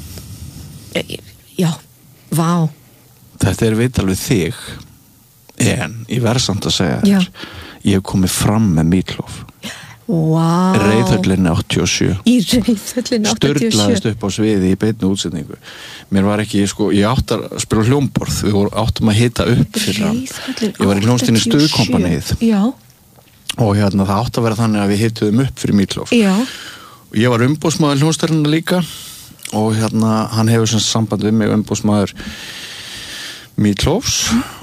já vá þetta er viðtal við þig en ég verð samt að segja já. Ég hef komið fram með Meatloaf Wow. Reiðhöllinni áttatíu og sjö í Reiðhöllinni áttatíu og sjö sturlaðist upp á sviði í beinni útsetningu mér var ekki, sko, ég átt að spila hljómborð við áttum að hita upp fyrir hann ég var í hljómsdýrni Stuðkompanið og hérna það átt að vera þannig að við hituðum upp fyrir Meatloaf já. Og ég var umbóðsmaður hljómsdýrna líka og hérna hann hefur sem samband við mig umbóðsmaður Meatloafs mm.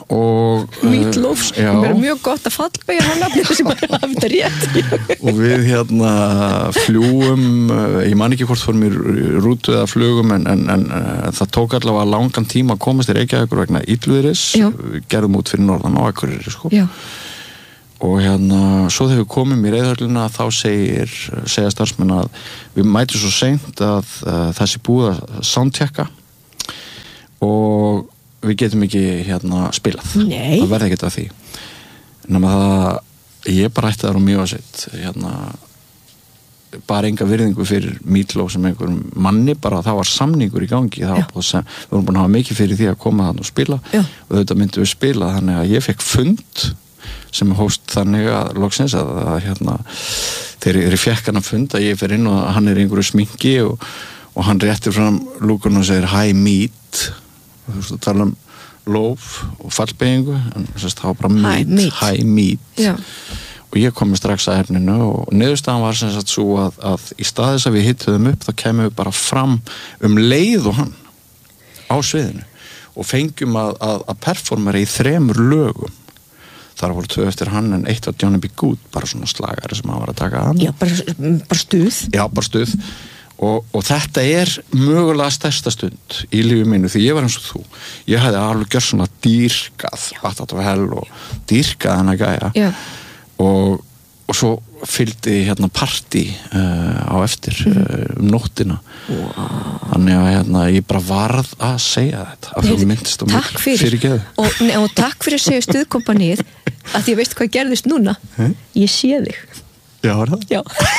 og Meatloafs, það er mjög gott að fallbeigja hann nafnir sem bara hafa þetta rétt og við hérna fljúum, ég man ekki hvort fórum í rútu eða flugum en, en, en það tók allavega langan tíma að komast í Reykjavíkur vegna illviðris, gerðum út fyrir norðan á Akureyri sko. Já. Og hérna, svo þegar við komum í reiðhöllina þá segir, segja starfsmenn að við mætum svo seint að uh, það sé búið að soundchecka og við getum ekki hérna spilað. Nei. Það verði ekkert að því. Nema það, ég bara ætti það á mjög að sitt, hérna, bara enga virðingu fyrir Meatloaf sem einhverjum manni, bara það var samningur í gangi, það var búið sem, við vorum búin að hafa mikið fyrir því að koma þannig og spila. Já. Og þetta myndum við spila, þannig að ég fekk fund sem hóst þannig að loksins að, að hérna, þegar ég fekk hann að funda, ég fer inn og hann er í einhverju sminki og, og hann réttir fram lúkun og segir hi meat og þú veist að tala um lof og fallbeyingu en þess að það var bara meat, hi meat Já. Og ég kom strax að efninu og niðurstaðan var sem sagt svo að, að í staðis að við hittuðum upp þá kemum við bara fram um leið og hann á sviðinu og fengjum að, að, að performera í þremur lögum. Þar voru tvö eftir hann en eitt var Johnny B. Good, bara svona slagari sem hann var að taka hann. Já, bara, bara stuð. Já, bara stuð. Og, og þetta er mögulega stærsta stund í lífi mínu, því ég var eins og þú. Ég hefði alveg gjörð svona dýrkað, Bat Out of Hell og dýrkað hann að gæja. Já. Og, og svo fylgdi hérna partí uh, á eftir mm. uh, um nóttina. Wow. Þannig að hérna, ég bara varð að segja þetta. Að þú myndist á mig fyrir geðu. Og, og takk fyrir að segja stuðkompanið að því að veistu hvað gerðist núna? Hmm? Ég sé þig. Já, var það? Já.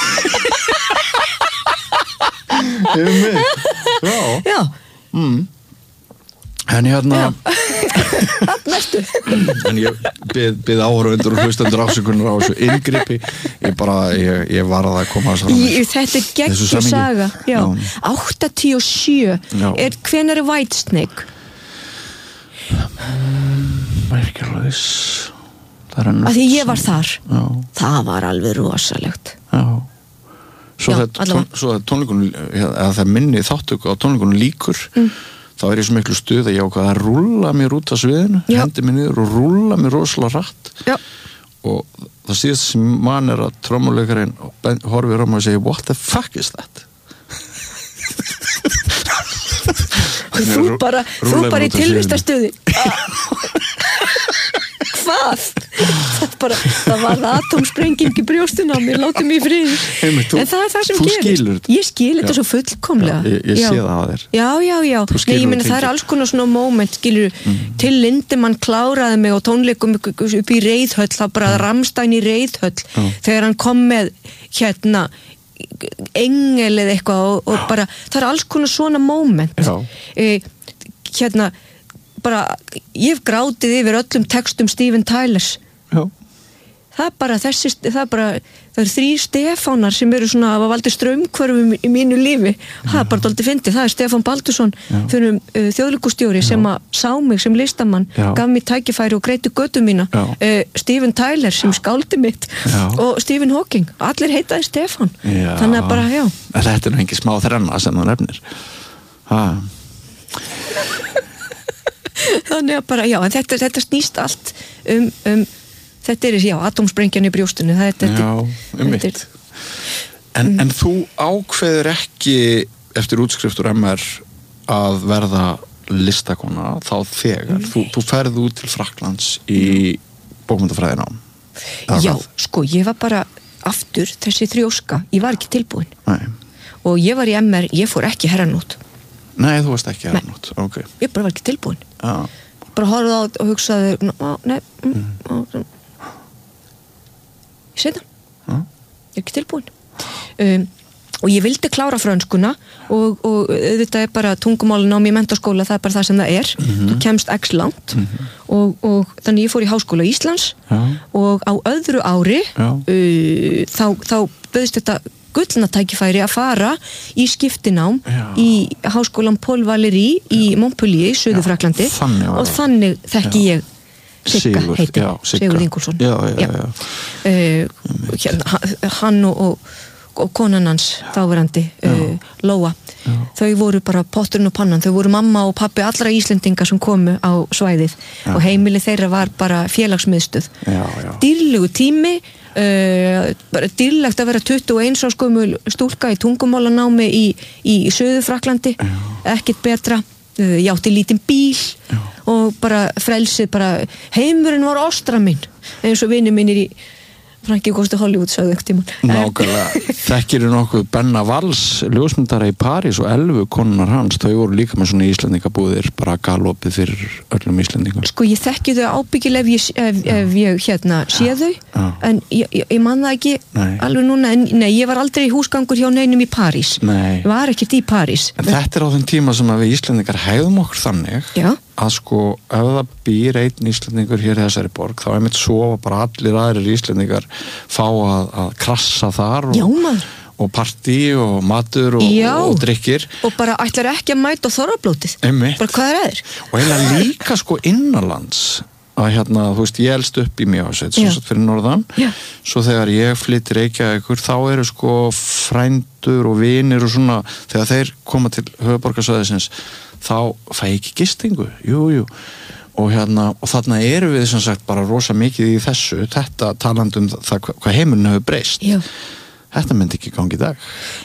Ég er með. Já. Já. Mm. En ég hérna... Næstu. En ég bið, bið áhorfendur og hlustendur afsökunar á þessu inngripi. Ég bara, ég, ég var að það koma að ég, þetta er geggju saga. Já. Já. áttatíu og sjö. Já. Er, hvenær er Whitesnake? Virkjala þess... Af því ég var þar. Já. Það var alveg rosalegt. Já. Svo það tónleikunum, eða það minni þáttöku á tónleikunum líkur, mm. þá er ég svo miklu stuð að ég ákvað að rúlla mér út af sviðinu, Já. Hendi mér niður og rúlla mér rosalega rætt. Já. Og það síðast sem mann er að trommuleikarinn horfir á mig og segir, what the fuck is that? Þú bara, þú bara í tilvistarstöði. Hvað? Það, bara, það var atómsprenging í brjóstinu á mér, látið mig í friði. Heimi, þú, en það er það sem þú gerist. Skilur. Ég skil þetta svo fullkomlega. Já, ég, ég sé það á þér. Já, já, já. Nei, ég meina það er alls konar svona moment, skilur, mm. til Lindemann kláraði mig á tónleikum upp í Reiðhöll, það bara mm. Rammstein í Reiðhöll, mm. þegar hann kom með hérna engel eða eitthvað og, og bara, það er alls konar svona moment. Eh, hérna bara, ég hef grátið yfir öllum textum Steven Tylers. Já. Það er bara þessi, það er bara, það er þrý Stefánar sem eru svona að valdi straumhverfum í mínu lífi. Já. Það er bara dálítið fyndið. Það er Stefán Baldursson, fyrir um, uh, þjóðleikustjóri sem að sá mig sem listamann, Já. Gaf mér tækifæri og greiti götu mína. Uh, Steven Tyler sem skáldi mitt Já. Og Stephen Hawking. Allir heitaði Stefán. Já. Þannig að bara, já. Þetta er nú ekki smá þrenna sem það nefnir. Hæ? Þannig að bara, já, en þetta, þetta snýst allt um, um þetta er, já, atómsprengjan í brjóstunni það er þetta. Já, um mitt. En, mm. en þú ákveður ekki eftir útskrift úr M R að verða listakona þá þegar. Mm. Þú, þú ferð út til Frakklands í bókmyndafræðinám. Já, sko, ég var bara aftur þessi þrjóska, ég var ekki tilbúin. Nei. Og ég var í M R, ég fór ekki herranút. Nei, þú varst ekki herranút, ok. Ég bara var ekki tilbúin. Já. Bara horfði á og hugsaði, nei, mm. Mm. Ég segi það. Já. Ég er ekki tilbúin. Um, og ég vildi klára frönskuna og, og þetta er bara tungumálin á mér í menntaskóla, það er bara það sem það er. Mm-hmm. Þú kemst x langt mm-hmm. og, og þannig ég fór í Háskóla Íslands Já. Og á öðru ári uh, þá, þá bauðst þetta gullna tækifæri að fara í skiptinám Já. Í Háskólan Paul Valéry í Montpellier, Suður-Fraklandi og þannig þekki Já. Ég Sigga heiti, Sigurð Ingólfsson já, já, já. Uh, hérna, hann og, og, og konan hans þáverandi uh, Lóa Já. Þau voru bara potturinn og pannan, þau voru mamma og pappi allra Íslendinga sem komu á svæðið Já. Og heimili þeirra var bara félagsmiðstöð. Dýrlegu tími, uh, bara dýrlegt að vera tuttugu og eins árs gömul stúlka í tungumálanámi í, í Suður-Frakklandi, ekkert betra. Uh, ég átti lítinn bíl Já. Og bara frelsið, bara heimurinn var ostra minn, eins og vinir mínir í Frankie Goes to Hollywood sagði ekkert tímann. Nákvæmlega. Þekkirðu nokkuð Benna Valls, ljósmyndara í París og elfu konunar hans, þau voru líka með svona Íslendingabúðir, bara galopið fyrir öllum Íslendingum. Sko ég þekki þau ábyggilega ef ég, ef, ef ég hérna sé þau, Já. En ég, ég, ég man það ekki Nei. alveg núna, en nei, ég var aldrei í húsgangur hjá neinum í París. Nei. Ég var ekkert í París. En þetta er á þeim tíma sem að við Íslendingar hegðum okkur þannig Já. Að sko, ef það býr einn Íslendingur hér í þessari borg, þá einmitt sofa bara allir aðrir Íslendingar fá að, að krassa þar og, Já, og partí og matur og, og drikkir. Og bara ætlar ekki að mæta þorrablótið. Einmitt. Bara hvað er aður? Og eiginlega líka sko innanlands að hérna, þú veist, ég elst upp í Mývatnssveit, svo satt fyrir norðan. Já. Svo þegar ég flyttir Reykjavíkur, þá eru sko frændur og vinir og svona, þegar þeir koma til höfuðborgarsvæðisins, þá fæ ég ekki gistingu, jú, jú. Og hérna, og þarna eru við sem sagt bara rosa mikið í þessu, þetta talandi um það hvað heimurinn hefur breyst. Já. Þetta myndi ekki gangi í dag.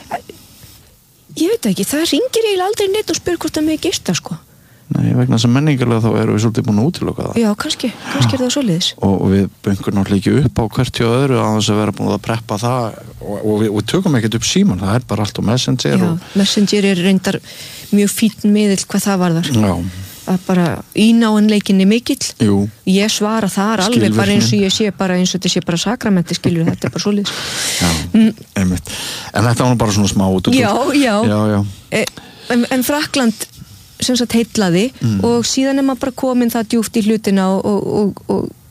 Ég veit ekki, það ringir eiginlega aldrei neitt og spyr hvort það með gista, sko. Nei, vegna sem menningarlega þá erum við svolítið búin að útiloka það. Já, kannski, kannski er það svoleiðis. Og, og við böngur náttúrulega ekki upp á hvert hjá öðru að þess að vera búin að preppa það og, og við og tökum ekkert upp síman, það er bara allt á Messenger. Já, og... Messenger er reyndar mjög fínn miðill hvað það varðar. Já. Að bara ínáinleikinni mikill. Jú. Ég svara þar alveg bara eins og ég sé bara eins og þetta sé bara sakramenti, skilur, þetta er bara svoleiðis. Já, mm. einmitt. En þetta var nú bara svona smá út. Já, já. Já, já. En, en Frakkland sem sagt heitlaði mm. og síðan er maður bara komin það djúpt í hlutina og, og, og,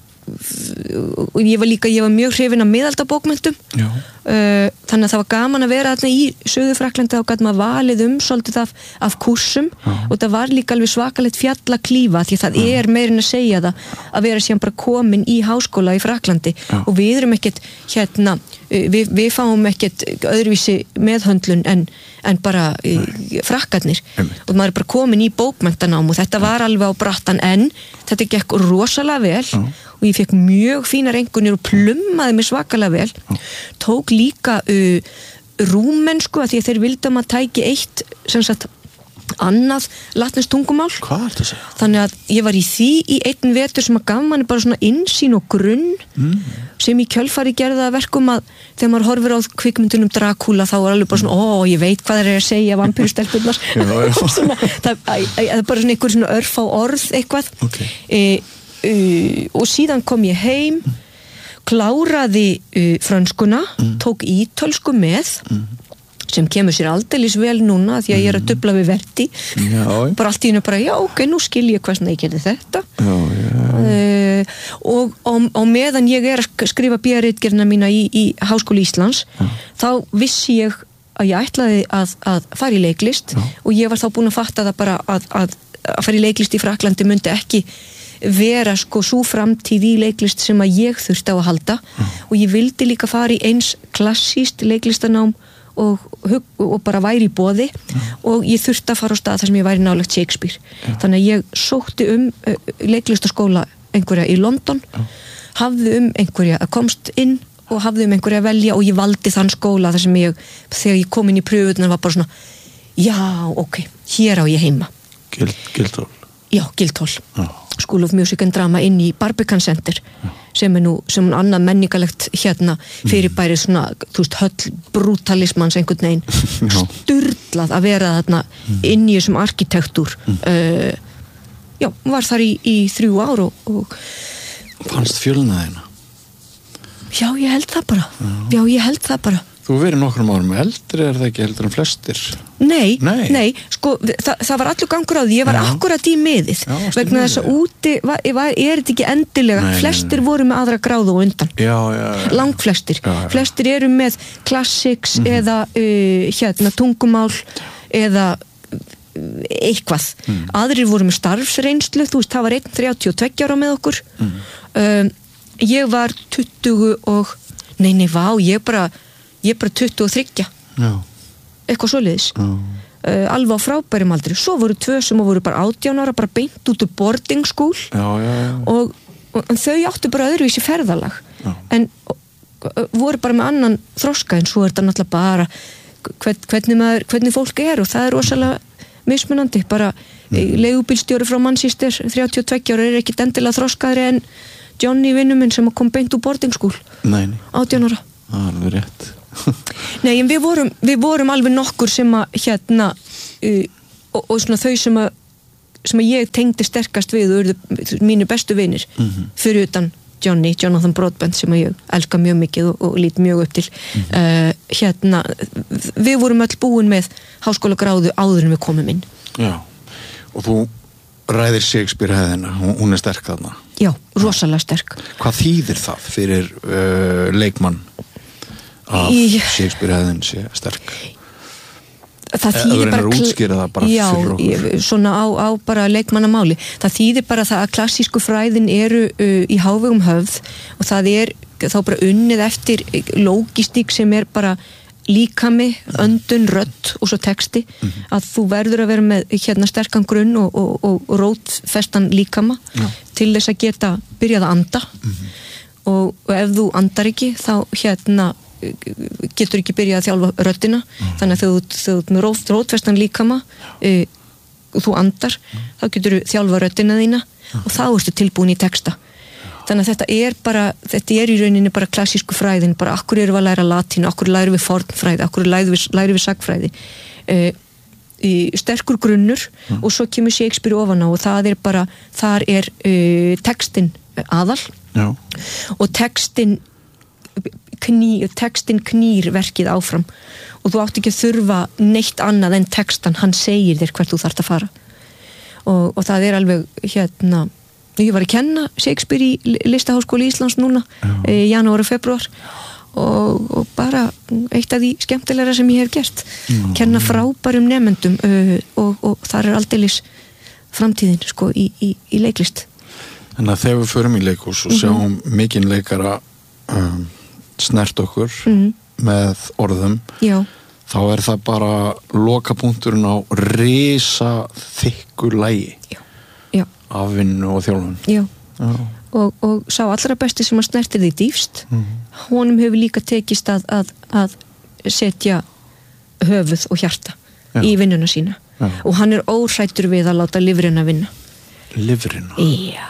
og, og ég var líka, ég var mjög hrifin af miðaldabókmenntum uh, þannig að það var gaman að vera þarna í Suður-Frakklandi, þá gat maður valið um svolítið af, af kursum Já. Og það var líka alveg svakalegt fjallaklífa því það Já. Er meirinn að segja það að vera síðan bara komin í háskóla í Frakklandi Já. Og við erum ekkert hérna, við, við fáum ekkert öðruvísi meðhöndlun en en bara uh, frakkarnir Einmitt. Og maður er bara komin í bókmenntanám og þetta var alveg á brattan en þetta gekk rosalega vel Já. Og ég fekk mjög fínar engunir og plummaði mig svakalega vel Já. Tók líka uh, rúmensku að því að þeir vildu að maður tæki eitt sem sagt annað latneskt tungumál. Hvað er þetta? Þannig að ég var í því í einn vetur sem að gaf manni bara svona innsýn og grunn mm. sem í kjölfari gerði að verkum að þegar maður horfir á kvikmyndunum Dracula þá er alveg bara svona, ó, ég veit hvað það er að segja vampýrustelpunnar það er bara svona einhver svona örf á orð eitthvað okay. e, e, og síðan kom ég heim kláraði e, frönskuna mm. tók ítölsku með mm. sem kemur sér aldeilis vel núna því að ég er að dubla við verti já, bara allt í hennu bara, já ok, nú skil ég hvað svona ég gerði þetta já, já. Uh, og á, á meðan ég er að skrifa B A-ritgerðina mína í, í Háskóli Íslands já. Þá vissi ég að ég ætlaði að, að fara í leiklist já. Og ég var þá búin að fatta það bara að, að, að fara í leiklist í Frakklandi myndi ekki vera sko svo framtíð í leiklist sem að ég þurfti á að halda já. Og ég vildi líka fara í eins klassíst leiklistanám Og, og bara væri í boði ja. Og ég þurfti að fara á stað þar sem ég væri nálægt Shakespeare ja. Þannig að ég sótti um uh, leiklistaskóla einhverja í London ja. Hafði um einhverja að komst inn og hafði um einhverja að velja og ég valdi þann skóla þar sem ég, þegar ég kom inn í pröfuðunar var bara svona, já, ok hér á ég heima Gild, Guildhall Já, Guildhall ja. School of Music and Drama inn í Barbican Center ja. sem er nú, sem er annað menningalegt hérna fyrirbæri svona, þú veist, höll brutalismans einhvern veginn sturlað að vera þarna mm. inn í þessum arkitektúr mm. uh, já, var þar í, í þrjú ár og, og fannst fjölnaðina? Já, ég held það bara já, já ég held það bara Þú verið nokkrum árum eldri, er það ekki heldur en flestir? Nei, nei, nei sko, það, það var allur gangur á því, ég var já. Akkurat í miðið, já, vegna þess að úti var, var, er þetta ekki endilega, nei, flestir nei, nei. Voru með aðra gráðu og undan, já, já, já. langflestir, já, já. Flestir eru með classics mm. eða uh, hérna tungumál eða eitthvað, mm. aðrir voru með starfsreynslu, þú veist, það var einn þrjátíu og tveggja ára með okkur, mm. um, ég var tuttugu og, nei, nei, vá, ég bara, ég bara tuttugu og þriggja Já. Eitthvað svoleiðis Já. uh, alveg á frábærum aldri, svo voru tvö sem voru bara átján ára, bara beint út úr boarding school já, já, já. Og, og, og þau áttu bara öðruvísi ferðalag já. En og, og, voru bara með annan þroska, en svo er þetta náttúrulega bara hvern, hvernig, maður, hvernig fólk er, og það er rosalega mismunandi, bara mm. leigubílstjóri frá Manchester, þrjátíu og tveggja ára, er ekkit endilega þroskaðri en Johnny vinnur minn sem kom beint úr boarding school átján ára. Það er rétt. Nei, en við vorum, við vorum alveg nokkur sem að hérna uh, og, og svona þau sem að sem að ég tengdi sterkast við og eru mínu bestu vinir mm-hmm. fyrir utan Johnny, Jonathan Broadbent sem að ég elska mjög mikið og, og lít mjög upp til mm-hmm. uh, hérna við vorum öll búin með háskóla gráðu áður en við komum inn. Já, og þú ræðir Shakespeare hefðina, hún er sterk þarna. Já, rosalega sterk. Hvað þýðir það fyrir uh, leikmann að í... Shakespeare hefðin sé sterk? Það þýðir bara, það bara já, svona á, á bara leikmannamáli. Það þýðir bara það að klassísku fræðin eru uh, í hávegum höfð og það er þá bara unnið eftir lógistík sem er bara líkami, öndun, rödd og svo texti, mm-hmm. að þú verður að vera með hérna sterkan grunn og, og, og rótfestan líkama já. Til þess að geta byrjað að anda mm-hmm. og, og ef þú andar ekki þá hérna getur ekki byrjað að þjálfa röddina mm. þannig að þegar þú ert með rót, rótfestan líkama e, og þú andar mm. þá getur þú þjálfa röddina þína mm. og þá ertu tilbúin í texta þannig að þetta er bara, þetta er í rauninni bara klassísku fræðin, bara akkur erum við að læra latínu, akkur lærum við fornfræði, akkur lærum við, lærum við sagfræði e, í sterkur grunnur mm. og svo kemur Shakespeare ofan á og það er bara, þar er e, textin aðal Já. Og textin Kný, textin knýr verkið áfram og þú átt ekki að þurfa neitt annað en textan, hann segir þér hvert þú þarft að fara og, og það er alveg hérna, ég var að kenna Shakespeare í Listaháskóla Íslands núna í janúar og februar og, og bara eitt af því skemmtilegra sem ég hef gert Já. Kenna frábærum nemendum uh, og, og þar er aldeilis framtíðin sko í, í, í leiklist. Þannig að þegar við förum í leikhús og sjáum mm-hmm. mikinn leikara um, snert okkur mm. með orðum Já. Þá er það bara lokapunkturinn á risa þykku lægi Já. Já. af vinnu og þjálfun Já. Já. Og, og sá allra besti sem að snertir því dýfst mm. honum hefur líka tekist að, að, að setja höfuð og hjarta Já. Í vinnuna sína Já. Og hann er óhrættur við að láta lifrina vinna lifrina? Já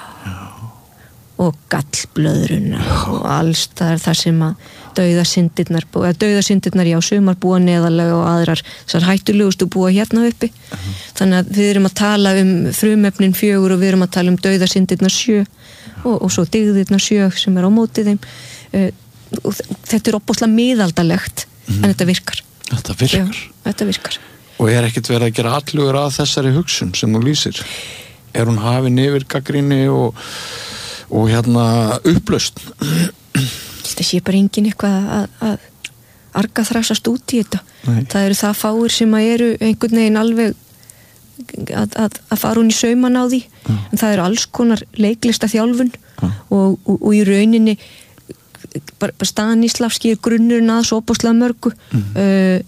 og gallblöðruna og alls það er það sem að dauðasyndirnar eða dauðasyndirnar já, sumar búa neðarlega og aðrar þessar hættulegustu búa hérna uppi uh-huh. þannig að við erum að tala um frumefnin fjögur og við erum að tala um dauðasyndirnar sjö og, og svo dygðirnar sjö sem er á móti þeim uh, og þetta er opbóðslega miðaldalegt uh-huh. en þetta virkar Þetta virkar? Já, þetta virkar Og er ekkert verið að gera allugur að þessari hugsun sem þú lýsir? Er hún hafin yfir gagnrýni og og hérna upplaust þetta sé bara engin eitthvað að, að arga þrasast út í þetta Nei. Það eru það fáir sem að eru einhvern veginn alveg að, að, að fara hún í sauman á því ja. En það eru alls konar leiklista þjálfun ja. og, og, og í rauninni bara, bara Stanislavski er grunnurinn að svo opaslega mörgu mm.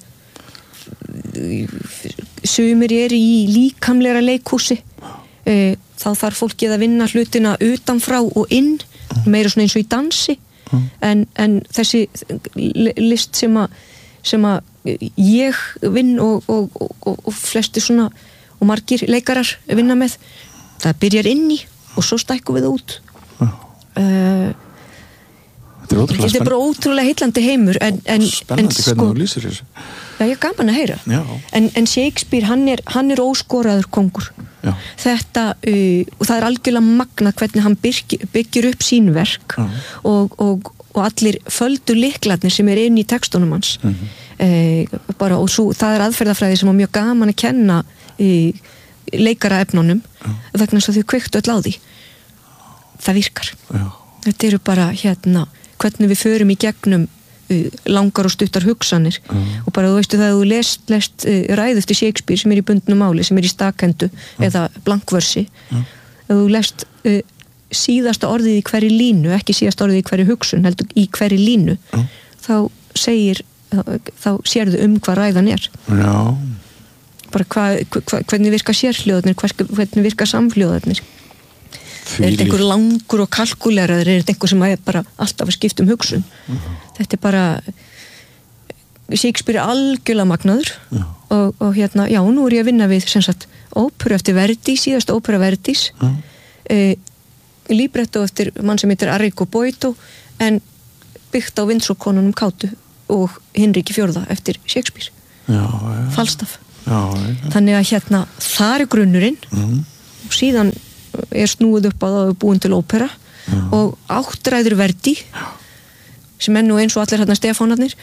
uh, sumir eru í líkamlegra leikhúsi uh, þá þarf fólkið að vinna hlutina utanfrá og inn, meira svona eins og í dansi mm. en, en þessi list sem að sem að ég vinn og, og, og, og flesti svona og margir leikarar vinna með það byrjar inn í og svo stækkum við út mm. uh, Þetta er ótrúlega, þetta er bara ótrúlega heillandi heimur en, en, spennandi en, hvernig þú lýsir þessu Já, ég er gaman að heyra en, en Shakespeare, hann er, hann er óskoraður kongur Já. Þetta, uh, og það er algjörlega magnað hvernig hann byggir, byggir upp sín verk og, og, og allir földu lyklarnir sem er inn í textunum hans mm-hmm. uh, bara, og svo, það er aðferðafræði sem er mjög gaman að kenna uh, leikaraefnunum vegna þess að þau kveiktu öll á því það virkar Já. Þetta eru bara hérna hvernig við förum í gegnum uh, langar og stuttar hugsanir mm. og bara þú veistu það að þú lest, lest uh, ræðu eftir Shakespeare sem er í bundnu máli sem er í stakhendu mm. eða blankversi mm. að þú lest uh, síðasta orðið í hverju línu ekki síðasta orðið í hverju hugsun heldur í hverju línu mm. þá segir þá, þá sérðu um hvað ræðan er Já bara hva, hva, hvernig virka sérhljóðarnir, hvernig virka samhljóðarnir. Er þetta einhver langur og kalkuleraður, er þetta einhver sem er bara alltaf að skipta um hugsun. Uh-huh. Þetta er bara Shakespeare er algjörlega magnaður uh-huh. og, og hérna, já, nú er ég að vinna við sem sagt, óperu eftir Verdi, síðast ópera Verdis uh-huh. e, libretto eftir mann sem heitir Arrigo Boito en byggt á Vindsor-konunum Kátu og Hinriki fjórða eftir Shakespeare. Já, já. Falstaff. Já, já. Þannig að hérna, þar er grunnurinn uh-huh. og síðan er snúið upp að það er búin til ópera já. Og áttræður Verdi já. Sem er nú eins og allir hérna Stefánarnir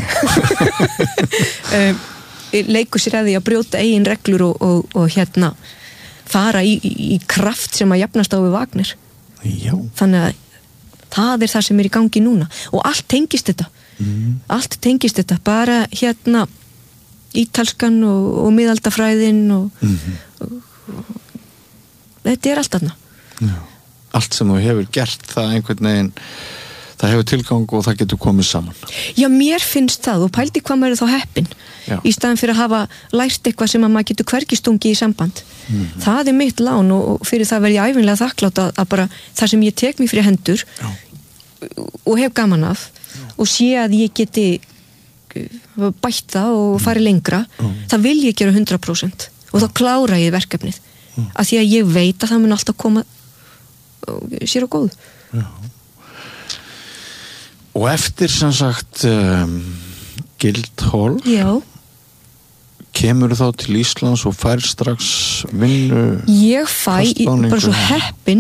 um, leikur sér að því að brjóta eigin reglur og, og, og hérna fara í, í kraft sem að jafnast á við Wagner já. Þannig að það er það sem er í gangi núna og allt tengist þetta mm. allt tengist þetta bara hérna ítalskan og, og miðaldafræðin og, mm-hmm. og, og þetta er allt þarna. Já. Allt sem þú hefur gert það einhvern veginn, það hefur tilgang og það getur komið saman. Já, mér finnst það og pældi hvað maður er þá heppin Já. Í staðan fyrir að hafa lært eitthvað sem að maður getur hvergi stungi í samband. Mm-hmm. Það er mitt lán og fyrir það verð ég ævinlega þakklátt að, að bara það sem ég tek mig fyrir hendur Já. Og hef gaman af Já. Og sé að ég geti bætt það og farið lengra, Já. Það vil ég gera hundrað prósent og þá klára ég verkefnið. Mm. Að því að ég veit að það mun alltaf koma sér á góð. Já. Og eftir sem sagt um, Guildhall Já. Kemur þá til Íslands og fær strax vinnu ég fæ, ég, bara svo heppin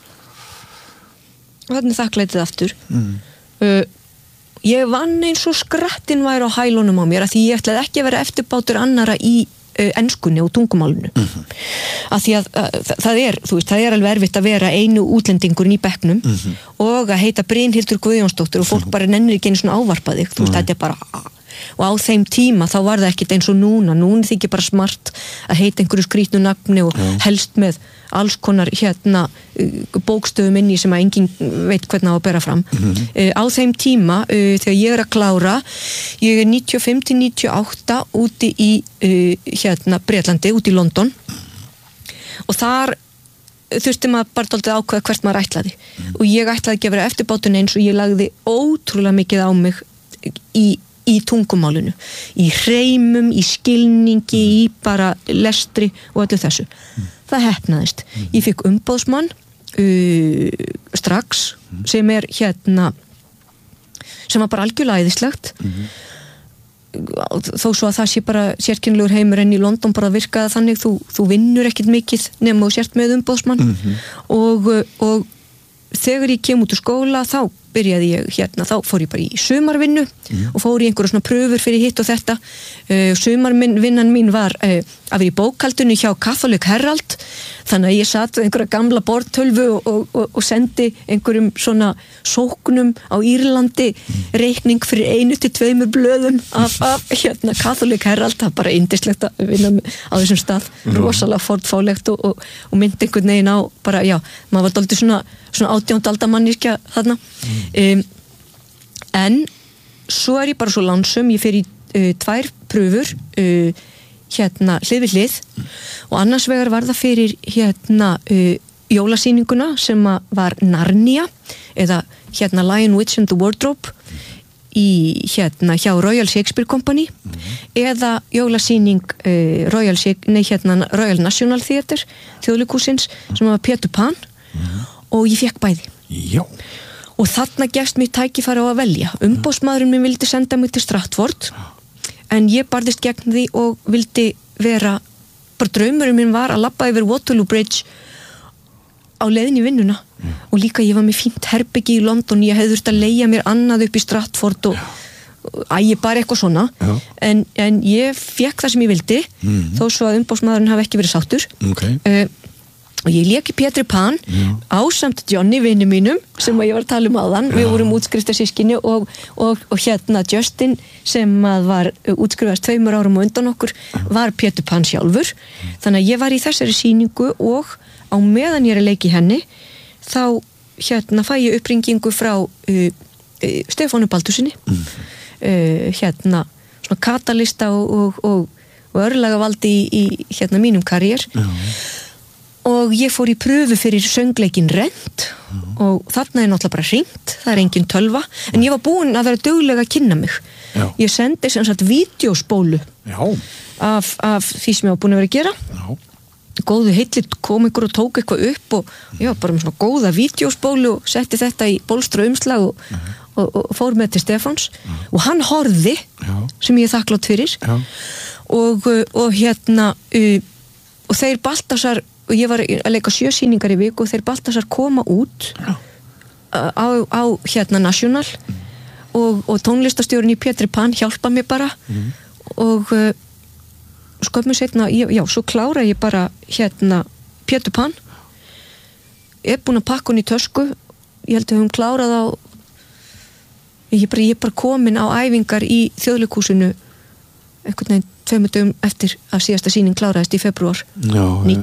og þannig þakklætið aftur mm. uh, ég vann eins og skrattin væri á hælunum á mér að því ég ætlaði ekki að vera eftirbátur annara í enskunni og tungumálinu mm-hmm. að því að, að, að það er þú veist, það er alveg erfitt að vera einu útlendingurinn í bekknum mm-hmm. og að heita Brynhildur Guðjónsdóttir og fólk mm-hmm. bara nennir ekki einu svona ávarpa þig, þú veist, þetta er bara og á þeim tíma þá var það ekkit eins og núna núna þykir bara smart að heita einhverju skrýtnu nafni og Já. Helst með alls konar hérna bókstöfum inni sem að enginn veit hvernig á að bera fram mm-hmm. uh, á þeim tíma uh, þegar ég er að klára ég er níutíu og fimm til níutíu og átta úti í uh, hérna Bretlandi, úti í London og þar þurfti maður bara dálítið ákveða hvert maður ætlaði mm. og ég ætlaði ekki að vera eftirbátun eins og ég lagði ótrúlega mikið á mig í í tungumálinu, í hreimum, í skilningi, í bara lestri og öllu þessu. Mm. Það heppnaðist. Mm. Ég fikk umboðsmann uh, strax mm. sem er hérna sem var bara algjörlega æðislegt mm. þó svo að það sé bara sérkennilegur heimur en í London bara virkaði þannig þú, þú vinnur ekkert mikið nema þú sért með umboðsmann mm-hmm. og, og þegar ég kem út úr skóla þá byrjaði ég hérna, þá fór ég bara í sumarvinnu mm. og fór í einhverja svona pröfur fyrir hitt og þetta uh, sumarvinnan mín var uh, að vera í bókhaldinu hjá Catholic Herald þannig að ég satt einhverja gamla borðtölvu og, og, og, og sendi einhverjum svona sóknum á Írlandi mm. reikning fyrir einu til tveimur blöðum af, af hérna Catholic Herald það er bara yndislegt að vinna á þessum stað mm. rosalega fornfálegt og, og, og myndi einhvern veginn á bara, já, maður var dálítið svona svona átjánda aldar manneskja þarna mm. um, en svo er ég bara svo lánsum ég fer í uh, tvær pröfur uh, hérna hlið við hlið mm. og annars vegar var það fyrir hérna uh, jólasýninguna sem var Narnia eða hérna Lion, Witch and the Wardrobe mm. í hérna hjá Royal Shakespeare Company mm. eða jólasýning uh, Royal, nei, hérna, Royal National Theatre þjóðleikhússins mm. sem var Peter Pan mm. og ég fekk bæði. Já. Og þarna gefst mér tækifæri á að velja. Umboðsmaðurinn minn vildi senda mig til Stratford en ég barðist gegn því og vildi vera, bara draumurinn minn var að labba yfir Waterloo Bridge á leiðin í vinnuna mm. og líka ég var með fínt herbyggi í London, ég hefði þurft að leigja mér annað upp í Stratford og æ, ég bara eitthvað svona en, en ég fekk það sem ég vildi mm. þó svo að umboðsmaðurinn hafi ekki verið sáttur. Okay. Uh, og ég lék í Pétri Pan Já. Ásamt Johnny vinnu mínum sem að ég var að tala um áðan, Já. Við vorum útskrifarsystkini og, og, og hérna Justin sem að var útskrifaðast tveimur árum og undan okkur var Pétur Pan sjálfur þannig að ég var í þessari sýningu og á meðan ég er að leika í henni þá hérna fæ ég uppringingu frá uh, uh, Stefánu Baldursinni mm. uh, hérna svona katalista og, og, og, og örlaga valdi í, í hérna mínum karriér Já. Og ég fór í pröfu fyrir söngleikin Rent Já. Og þarna er náttúrulega bara hringt, það er engin tölva en ég var búin að vera duglega að kynna mig Já. Ég sendi sem sagt vídeóspólu af, af því sem ég var búin að vera að gera Já. Góðu heillit kom ykkur og tók eitthvað upp og ég var bara með svona góða vídeóspólu og setti þetta í bólstra umslag og, uh -huh. og, og fór með til Stefáns uh -huh. og hann horfði Já. Sem ég er þakklátt fyrir og, og hérna uh, og þeir Baltasar og ég var að leika sjö sýningar í viku og þeir Baltasar koma út uh, á, á hérna National uh -huh. og, og tónlistastjórinn í Pétri Pan hjálpa mér bara uh -huh. og uh, skömmu setna, já, já, svo klára ég bara hérna Pétur Pan ég er búin að pakka hún í tösku ég held að við höfum klárað á ég er bara, ég er bara komin á æfingar í Þjóðleikhúsinu einhvern veginn tveimur dögum eftir að síðasta sýning kláraðist í febrúar